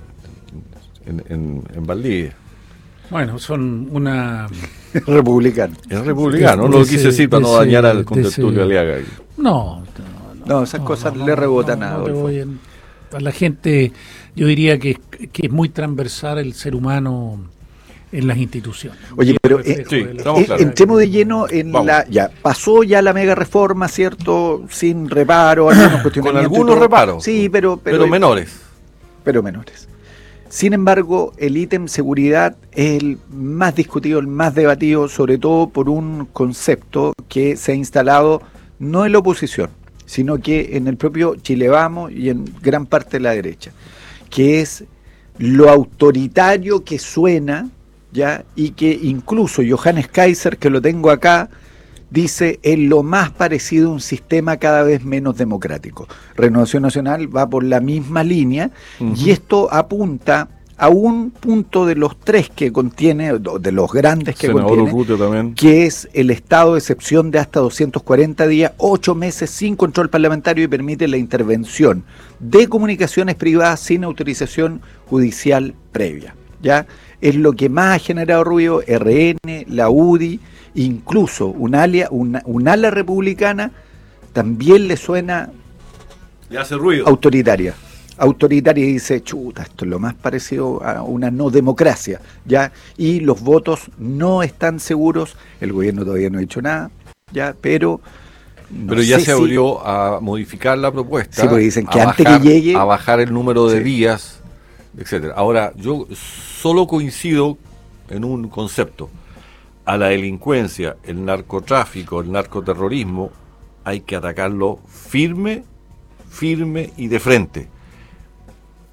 en Valdivia. Bueno, son una... republicano. Es republicano, no lo quise decir para no dañar al contertulio Aliaga. No, esas cosas le rebotan a a la gente. Yo diría que es muy transversal el ser humano en las instituciones. Oye, pero entremos de lleno en ya pasó ya la mega reforma, ¿cierto? Sin reparo, con algunos reparos. Sí, pero menores. Pero menores. Sin embargo, el ítem seguridad es el más discutido, el más debatido, sobre todo por un concepto que se ha instalado no en la oposición, sino que en el propio Chile Vamos y en gran parte de la derecha, que es lo autoritario que suena, ¿ya? Y que incluso Johannes Kaiser, que lo tengo acá, dice es lo más parecido a un sistema cada vez menos democrático. Renovación Nacional va por la misma línea, y esto apunta a un punto de los 3 que contiene, de los grandes que contiene, que es el estado de excepción de hasta 240 días, 8 meses sin control parlamentario, y permite la intervención de comunicaciones privadas sin autorización judicial previa. ¿Ya? Es lo que más ha generado ruido. RN, la UDI, incluso un ala republicana también le suena, le hace ruido, autoritaria y dice, chuta, esto es lo más parecido a una no democracia, ¿ya? Y los votos no están seguros, el gobierno todavía no ha hecho nada, ¿ya? Pero ya se abrió a modificar la propuesta, sí, porque dicen que antes que llegue, a bajar el número de días, etcétera. Ahora, yo solo coincido en un concepto: a la delincuencia, el narcotráfico, el narcoterrorismo, hay que atacarlo firme y de frente.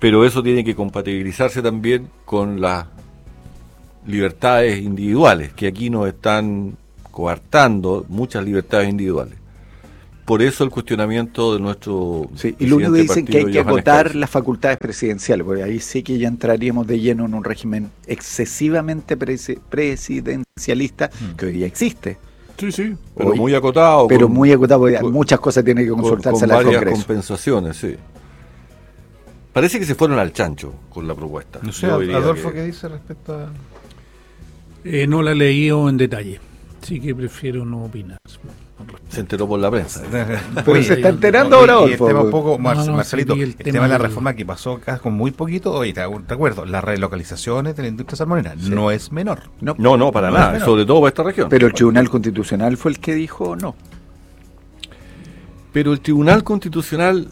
pero eso tiene que compatibilizarse también con las libertades individuales, que aquí nos están coartando muchas libertades individuales. Por eso el cuestionamiento de nuestro y lo único que dicen que hay que acotar las facultades presidenciales, porque ahí sí que ya entraríamos de lleno en un régimen excesivamente presidencialista que hoy día existe. Sí, pero hoy, muy acotado. Pero muy acotado, porque muchas cosas tienen que consultarse con al varias Congreso. Compensaciones, sí. Parece que se fueron al chancho con la propuesta. No sé, Adolfo, ¿qué dice respecto a...? No la he leído en detalle, así que prefiero no opinar. Se enteró por la prensa. Pero se está enterando ahora, Adolfo. El tema un poco, Marcelito, el tema de la reforma que pasó acá con muy poquito, oye, te acuerdo, las relocalizaciones de la industria salmonera no es menor. No, para nada, sobre todo para esta región. Pero el Tribunal Constitucional fue el que dijo no. Pero el Tribunal Constitucional,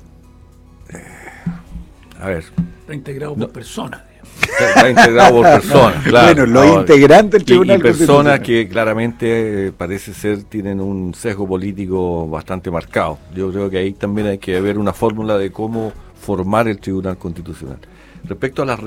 a ver... Está integrado por personas. Está integrado por personas, claro. Bueno, los integrantes del Tribunal y personas que claramente parece ser tienen un sesgo político bastante marcado. Yo creo que ahí también hay que ver una fórmula de cómo formar el Tribunal Constitucional. Respecto a las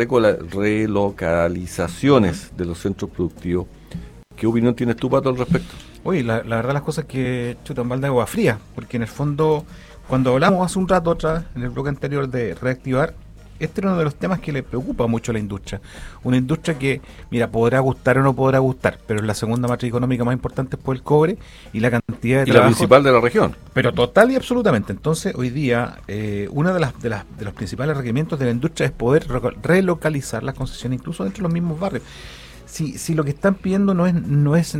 relocalizaciones de los centros productivos, ¿qué opinión tienes tú, Pato, al respecto? Oye, la verdad las cosas que chuta un balde de agua fría, porque en el fondo, cuando hablamos hace un rato atrás, en el bloque anterior de reactivar, este era uno de los temas que le preocupa mucho a la industria. Una industria que, mira, podrá gustar o no podrá gustar, pero es la segunda matriz económica más importante por el cobre y la cantidad de trabajo. La principal de la región. Pero total y absolutamente. Entonces, hoy día, uno de los principales requerimientos de la industria es poder relocalizar las concesiones, incluso dentro de los mismos barrios. Si lo que están pidiendo no es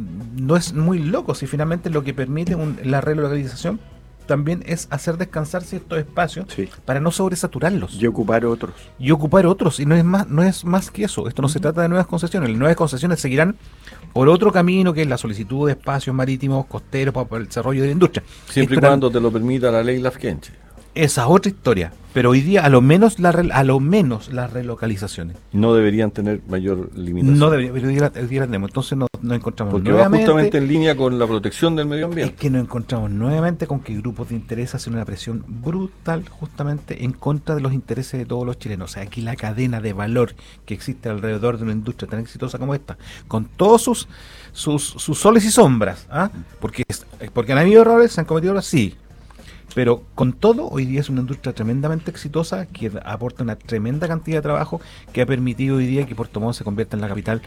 muy loco, si finalmente lo que permite la relocalización también es hacer descansar ciertos espacios para no sobresaturarlos. Y ocupar otros. Y no es más que eso. Esto no se trata de nuevas concesiones. Las nuevas concesiones seguirán por otro camino, que es la solicitud de espacios marítimos, costeros, para el desarrollo de la industria. Siempre y cuando te lo permita la ley Lafkenche. Esa es otra historia. Pero hoy día, a lo menos las relocalizaciones no deberían tener mayor limitación. No deberían, pero hoy día las tenemos. Entonces nos encontramos porque nuevamente... va justamente en línea con la protección del medio ambiente. Es que nos encontramos nuevamente con que grupos de interés hacen una presión brutal justamente en contra de los intereses de todos los chilenos. O sea, aquí la cadena de valor que existe alrededor de una industria tan exitosa como esta, con todos sus soles y sombras, porque han habido errores, se han cometido errores, sí. Pero con todo, hoy día es una industria tremendamente exitosa que aporta una tremenda cantidad de trabajo que ha permitido hoy día que Puerto Montt se convierta en la capital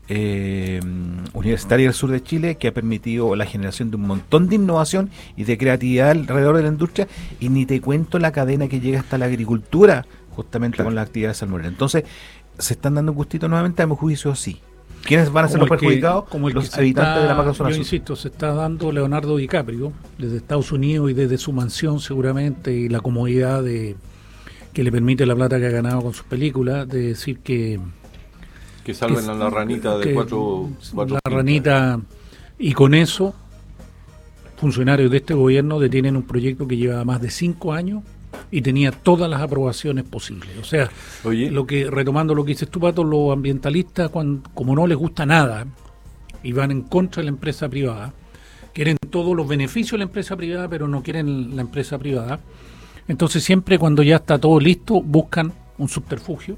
universitaria del sur de Chile, que ha permitido la generación de un montón de innovación y de creatividad alrededor de la industria, y ni te cuento la cadena que llega hasta la agricultura, justamente con las actividades salmoneras. Entonces, ¿se están dando un gustito nuevamente? A mi juicio, sí. ¿Quiénes van a ser los perjudicados? Como los habitantes de la macrozona sur. Yo insisto, se está dando Leonardo DiCaprio desde Estados Unidos y desde su mansión seguramente, y la comodidad que le permite la plata que ha ganado con sus películas, de decir que salven a la ranita de cuatro la ranita, y con eso funcionarios de este gobierno detienen un proyecto que lleva más de 5 años y tenía todas las aprobaciones posibles. O sea, retomando lo que dices tú, Pato, los ambientalistas, como no les gusta nada y van en contra de la empresa privada, quieren todos los beneficios de la empresa privada, pero no quieren la empresa privada. Entonces siempre cuando ya está todo listo, buscan un subterfugio.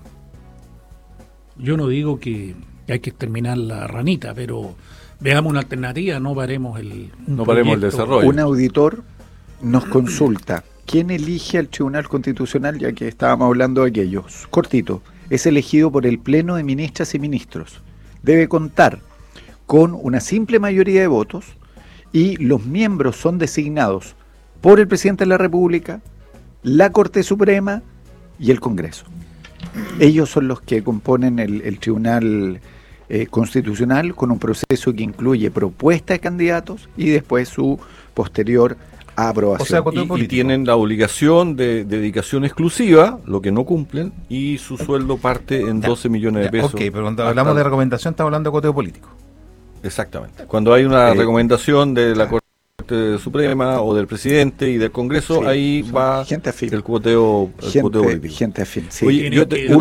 Yo no digo que hay que exterminar la ranita, pero veamos una alternativa, no paremos el desarrollo. Un auditor nos consulta: ¿quién elige al Tribunal Constitucional? Ya que estábamos hablando de aquellos. Cortito, es elegido por el Pleno de Ministras y Ministros. Debe contar con una simple mayoría de votos y los miembros son designados por el Presidente de la República, la Corte Suprema y el Congreso. Ellos son los que componen el Tribunal Constitucional, con un proceso que incluye propuesta de candidatos y después su posterior aprobación. O sea, y tienen la obligación de dedicación exclusiva, lo que no cumplen, y su sueldo parte en 12 millones de pesos. Ok, pero cuando hablamos de recomendación estamos hablando de coteo político. Exactamente. Cuando hay una recomendación de la Corte Suprema o del presidente y del Congreso, ahí va el cuoteo político. Gente afín. Sí. Oye, yo tengo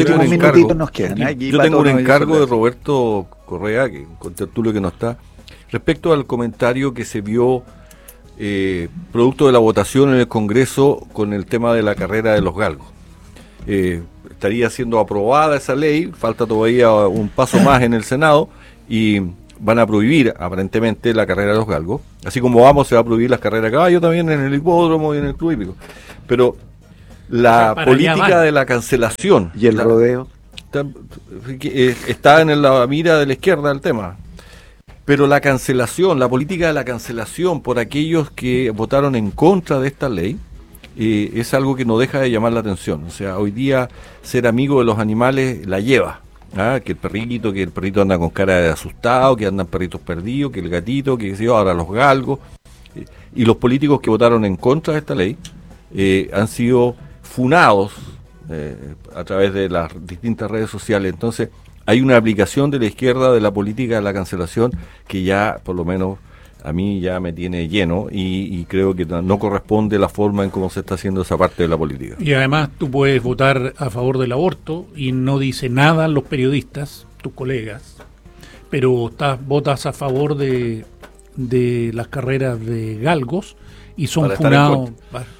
un encargo de Roberto Correa, que con tertulio que no está, respecto al comentario que se vio producto de la votación en el Congreso con el tema de la carrera de los galgos. estaría siendo aprobada esa ley, falta todavía un paso más en el Senado, y van a prohibir aparentemente la carrera de los galgos, así como se va a prohibir las carreras de caballo también en el hipódromo y en el club hípico. Pero la política de la cancelación y el rodeo está en la mira de la izquierda el tema. Pero la cancelación, la política de la cancelación por aquellos que votaron en contra de esta ley, es algo que no deja de llamar la atención. O sea, hoy día ser amigo de los animales la lleva. Que el perrito anda con cara de asustado, que andan perritos perdidos, que el gatito, que ahora los galgos. Y los políticos que votaron en contra de esta ley han sido funados a través de las distintas redes sociales. Entonces, hay una aplicación de la izquierda de la política de la cancelación que ya, por lo menos, a mí ya me tiene lleno y creo que no corresponde la forma en cómo se está haciendo esa parte de la política. Y además tú puedes votar a favor del aborto y no dice nada los periodistas, tus colegas, pero votas a favor de las carreras de galgos y son funados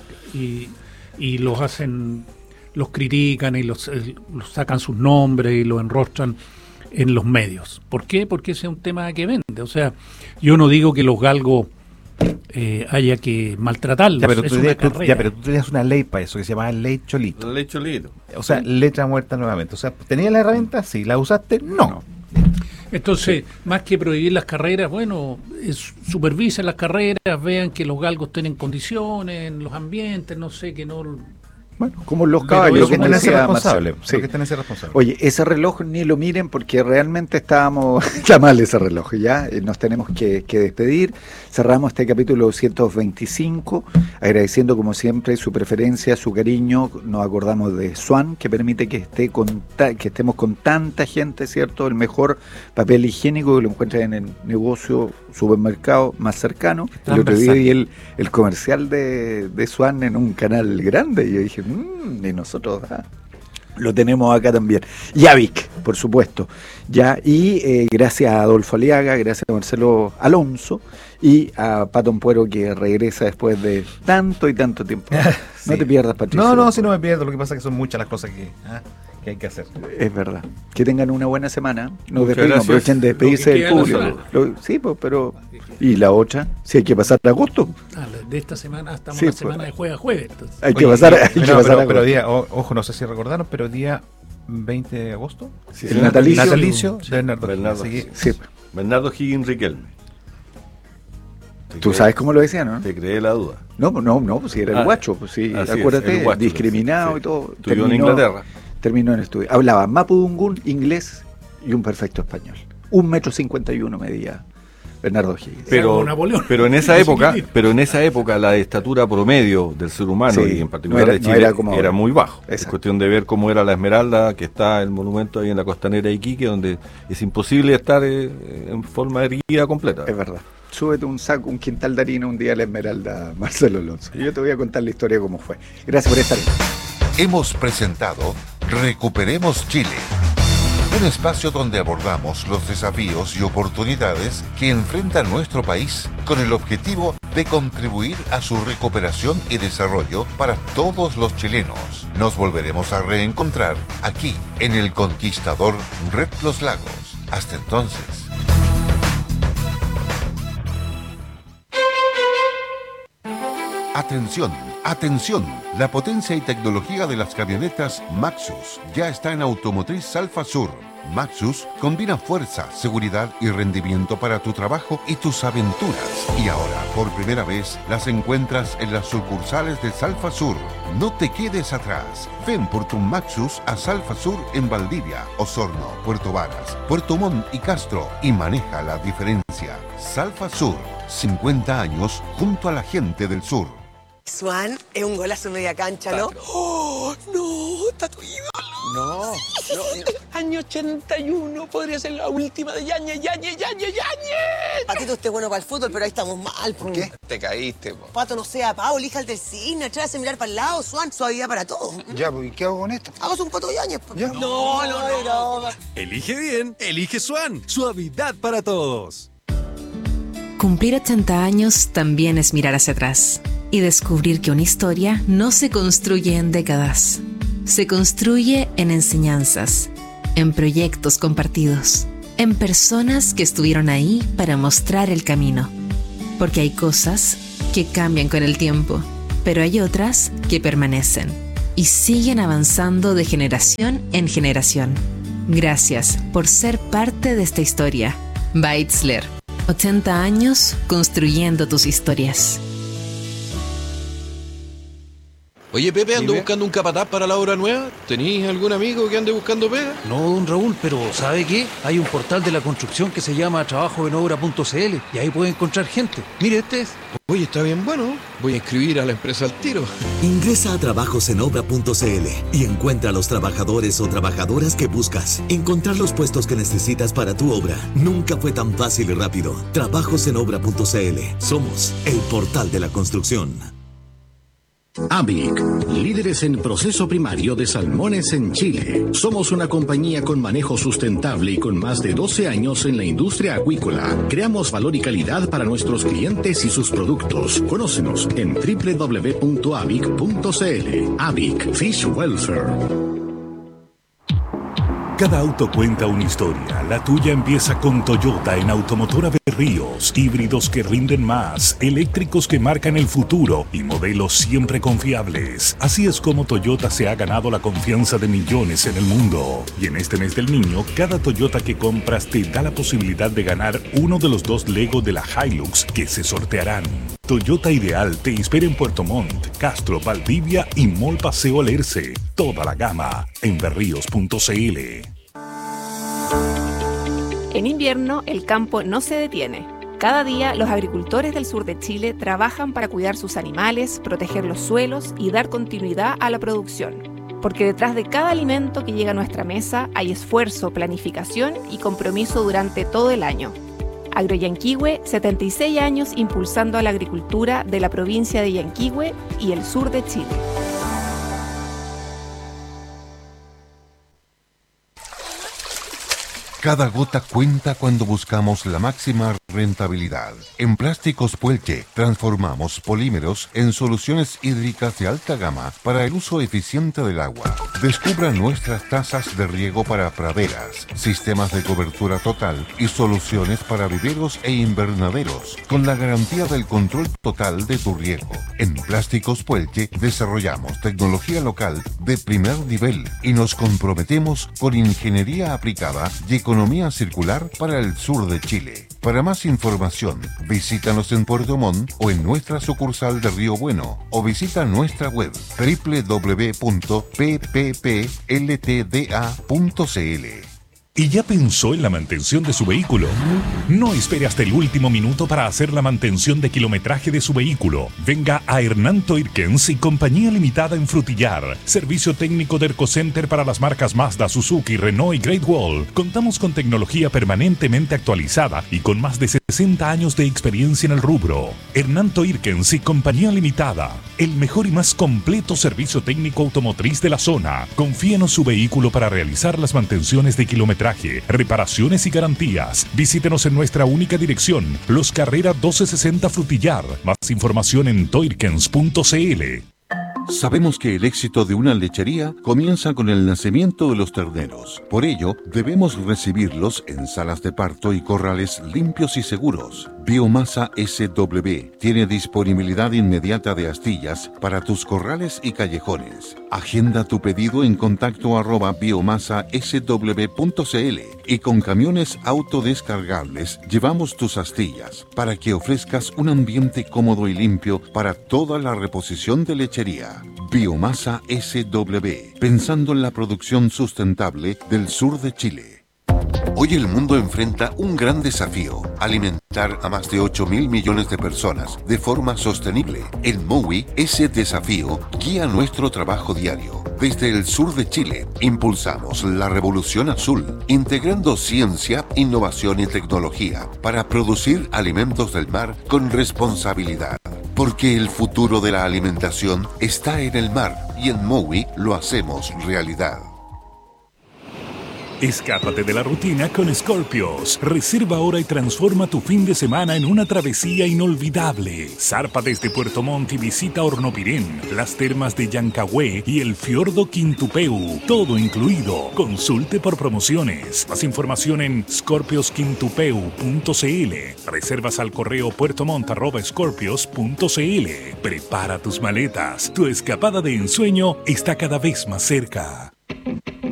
y los hacen, los critican y los sacan sus nombres y los enrostran en los medios. ¿Por qué? Porque ese es un tema que vende. O sea, yo no digo que los galgos haya que maltratarlos. Pero tú tenías una ley para eso que se llamaba Ley Cholito. La Ley Cholito. O sea, letra muerta nuevamente. O sea, ¿tenías la herramienta? Sí. ¿La usaste? No. Entonces, más que prohibir las carreras, bueno, supervisen las carreras, vean que los galgos tienen condiciones en los ambientes, no sé, que no... Bueno, como los caballos que están responsable. Sí. Que están responsable. Oye, ese reloj ni lo miren porque realmente está mal ese reloj, ya nos tenemos que despedir. Cerramos este capítulo 225, agradeciendo como siempre su preferencia, su cariño. Nos acordamos de Swan, que permite que estemos con tanta gente, ¿cierto? El mejor papel higiénico que lo encuentran en el negocio, supermercado más cercano. El otro día vi el comercial de Swan en un canal grande y yo dije, y nosotros lo tenemos acá también. Y a Vic, por supuesto. Y gracias a Adolfo Aliaga, gracias a Marcelo Alonso y a Pato Ampuero, que regresa después de tanto y tanto tiempo. Sí. No te pierdas, Patricio. No, si no me pierdo. Lo que pasa es que son muchas las cosas que hay que hacer. Es verdad. Que tengan una buena semana. Nos despedimos, aprovechen de despedirse del público. Sí, pues, pero... ¿Y la otra? Si hay que pasar a agosto. De esta semana estamos la semana de jueves a jueves. Entonces. Hay que pasar a agosto. Pero día, ojo, no sé si recordaron, pero día 20 de agosto. Sí, el natalicio de Bernardo. Bernardo Higgins Riquelme. ¿Tú sabes cómo lo decían, no? Te creé la duda. No, pues si era el guacho, pues sí, acuérdate, guacho, discriminado y todo. Estudió en Inglaterra. Terminó en estudio. Hablaba mapudungún, inglés y un perfecto español. 1,51 m medía Bernardo Higgins. Pero en esa época la estatura promedio del ser humano y en particular de Chile era muy bajo. Es cuestión de ver cómo era la Esmeralda, que está el monumento ahí en la costanera de Iquique, donde es imposible estar en forma erguida completa. Es verdad. Súbete un quintal de harina un día a la Esmeralda, Marcelo Alonso. Y yo te voy a contar la historia cómo fue. Gracias por estar aquí. Hemos presentado Recuperemos Chile, un espacio donde abordamos los desafíos y oportunidades que enfrenta nuestro país con el objetivo de contribuir a su recuperación y desarrollo para todos los chilenos. Nos volveremos a reencontrar aquí en El Conquistador Red Los Lagos. Hasta entonces. Atención, atención, la potencia y tecnología de las camionetas Maxus ya está en Automotriz Salfa Sur. Maxus combina fuerza, seguridad y rendimiento para tu trabajo y tus aventuras. Y ahora, por primera vez, las encuentras en las sucursales de Salfa Sur. No te quedes atrás. Ven por tu Maxus a Salfa Sur en Valdivia, Osorno, Puerto Varas, Puerto Montt y Castro y maneja la diferencia. Salfa Sur, 50 años junto a la gente del sur. Swan es un golazo media cancha, ¿no? ¡Oh, no! ¡Está tu ídolo! No. Año 81 podría ser la última de Yañez. Patito, usted es bueno para el fútbol, pero ahí estamos mal. ¿Por qué? Te caíste, po. Pato, no sea pavo, elija el del cine, atrévase a mirar para el lado, Swan, suavidad para todo. Ya, pues, ¿y qué hago con esto? Hagas un Pato Yañez, po. Ya. No. Elige bien, elige Swan. Suavidad para todos. Cumplir 80 años también es mirar hacia atrás y descubrir que una historia no se construye en décadas, se construye en enseñanzas, en proyectos compartidos, en personas que estuvieron ahí para mostrar el camino. Porque hay cosas que cambian con el tiempo, pero hay otras que permanecen y siguen avanzando de generación en generación. Gracias por ser parte de esta historia. Beitzler, 80 años construyendo tus historias. Oye, Pepe, ando buscando un capataz para la obra nueva. ¿Tenéis algún amigo que ande buscando pega? No, don Raúl, pero ¿sabe qué? Hay un portal de la construcción que se llama trabajoenobra.cl y ahí puede encontrar gente. Mire, este es. Oye, está bien bueno. Voy a inscribir a la empresa al tiro. Ingresa a trabajosenobra.cl y encuentra a los trabajadores o trabajadoras que buscas. Encontrar los puestos que necesitas para tu obra nunca fue tan fácil y rápido. Trabajosenobra.cl. Somos el portal de la construcción. ABIC, líderes en proceso primario de salmones en Chile. Somos una compañía con manejo sustentable y con más de 12 años en la industria acuícola. Creamos valor y calidad para nuestros clientes y sus productos. Conócenos en www.abic.cl. ABIC Fish Welfare. Cada auto cuenta una historia. La tuya empieza con Toyota en Automotora Berríos. Híbridos que rinden más, eléctricos que marcan el futuro y modelos siempre confiables. Así es como Toyota se ha ganado la confianza de millones en el mundo. Y en este mes del niño, cada Toyota que compras te da la posibilidad de ganar uno de los 2 Lego de la Hilux que se sortearán. Toyota Ideal te espera en Puerto Montt, Castro, Valdivia y Mall Paseo Alerce. Toda la gama en berríos.cl. En invierno, el campo no se detiene. Cada día, los agricultores del sur de Chile trabajan para cuidar sus animales, proteger los suelos y dar continuidad a la producción. Porque detrás de cada alimento que llega a nuestra mesa hay esfuerzo, planificación y compromiso durante todo el año. Agroyanquihue, 76 años impulsando a la agricultura de la provincia de Yanquihue y el sur de Chile. Cada gota cuenta cuando buscamos la máxima rentabilidad. En Plásticos Puelche transformamos polímeros en soluciones hídricas de alta gama para el uso eficiente del agua. Descubra nuestras tazas de riego para praderas, sistemas de cobertura total y soluciones para viveros e invernaderos, con la garantía del control total de tu riego. En Plásticos Puelche desarrollamos tecnología local de primer nivel y nos comprometemos con ingeniería aplicada y economía circular para el sur de Chile. Para más información, visítanos en Puerto Montt o en nuestra sucursal de Río Bueno o visita nuestra web www.pppLTDA.cl. ¿Y ya pensó en la mantención de su vehículo? No espere hasta el último minuto para hacer la mantención de kilometraje de su vehículo. Venga a Hernán Toirkens y Compañía Limitada en Frutillar. Servicio técnico de Ercocenter para las marcas Mazda, Suzuki, Renault y Great Wall. Contamos con tecnología permanentemente actualizada y con más de 60 años de experiencia en el rubro. Hernán Toirkens y Compañía Limitada. El mejor y más completo servicio técnico automotriz de la zona. Confíenos su vehículo para realizar las mantenciones de kilometraje, reparaciones y garantías. Visítenos en nuestra única dirección, Los Carrera 1260 Frutillar. Más información en toirkens.cl. Sabemos que el éxito de una lechería comienza con el nacimiento de los terneros. Por ello, debemos recibirlos en salas de parto y corrales limpios y seguros. Biomasa SW tiene disponibilidad inmediata de astillas para tus corrales y callejones. Agenda tu pedido en contacto @biomasasw.cl y con camiones autodescargables llevamos tus astillas para que ofrezcas un ambiente cómodo y limpio para toda la reposición de lechería. Biomasa SW, pensando en la producción sustentable del sur de Chile. Hoy el mundo enfrenta un gran desafío: alimentar a más de 8.000 millones de personas de forma sostenible. En MOWI, ese desafío guía nuestro trabajo diario. Desde el sur de Chile, impulsamos la revolución azul, integrando ciencia, innovación y tecnología para producir alimentos del mar con responsabilidad. Porque el futuro de la alimentación está en el mar y en MOWI lo hacemos realidad. Escápate de la rutina con Scorpios. Reserva ahora y transforma tu fin de semana en una travesía inolvidable. Zarpa desde Puerto Montt y visita Hornopirén, las termas de Yancahue y el fiordo Quintupeu. Todo incluido. Consulte por promociones. Más información en scorpiosquintupeu.cl. Reservas al correo puertomont@scorpios.cl. Prepara tus maletas. Tu escapada de ensueño está cada vez más cerca.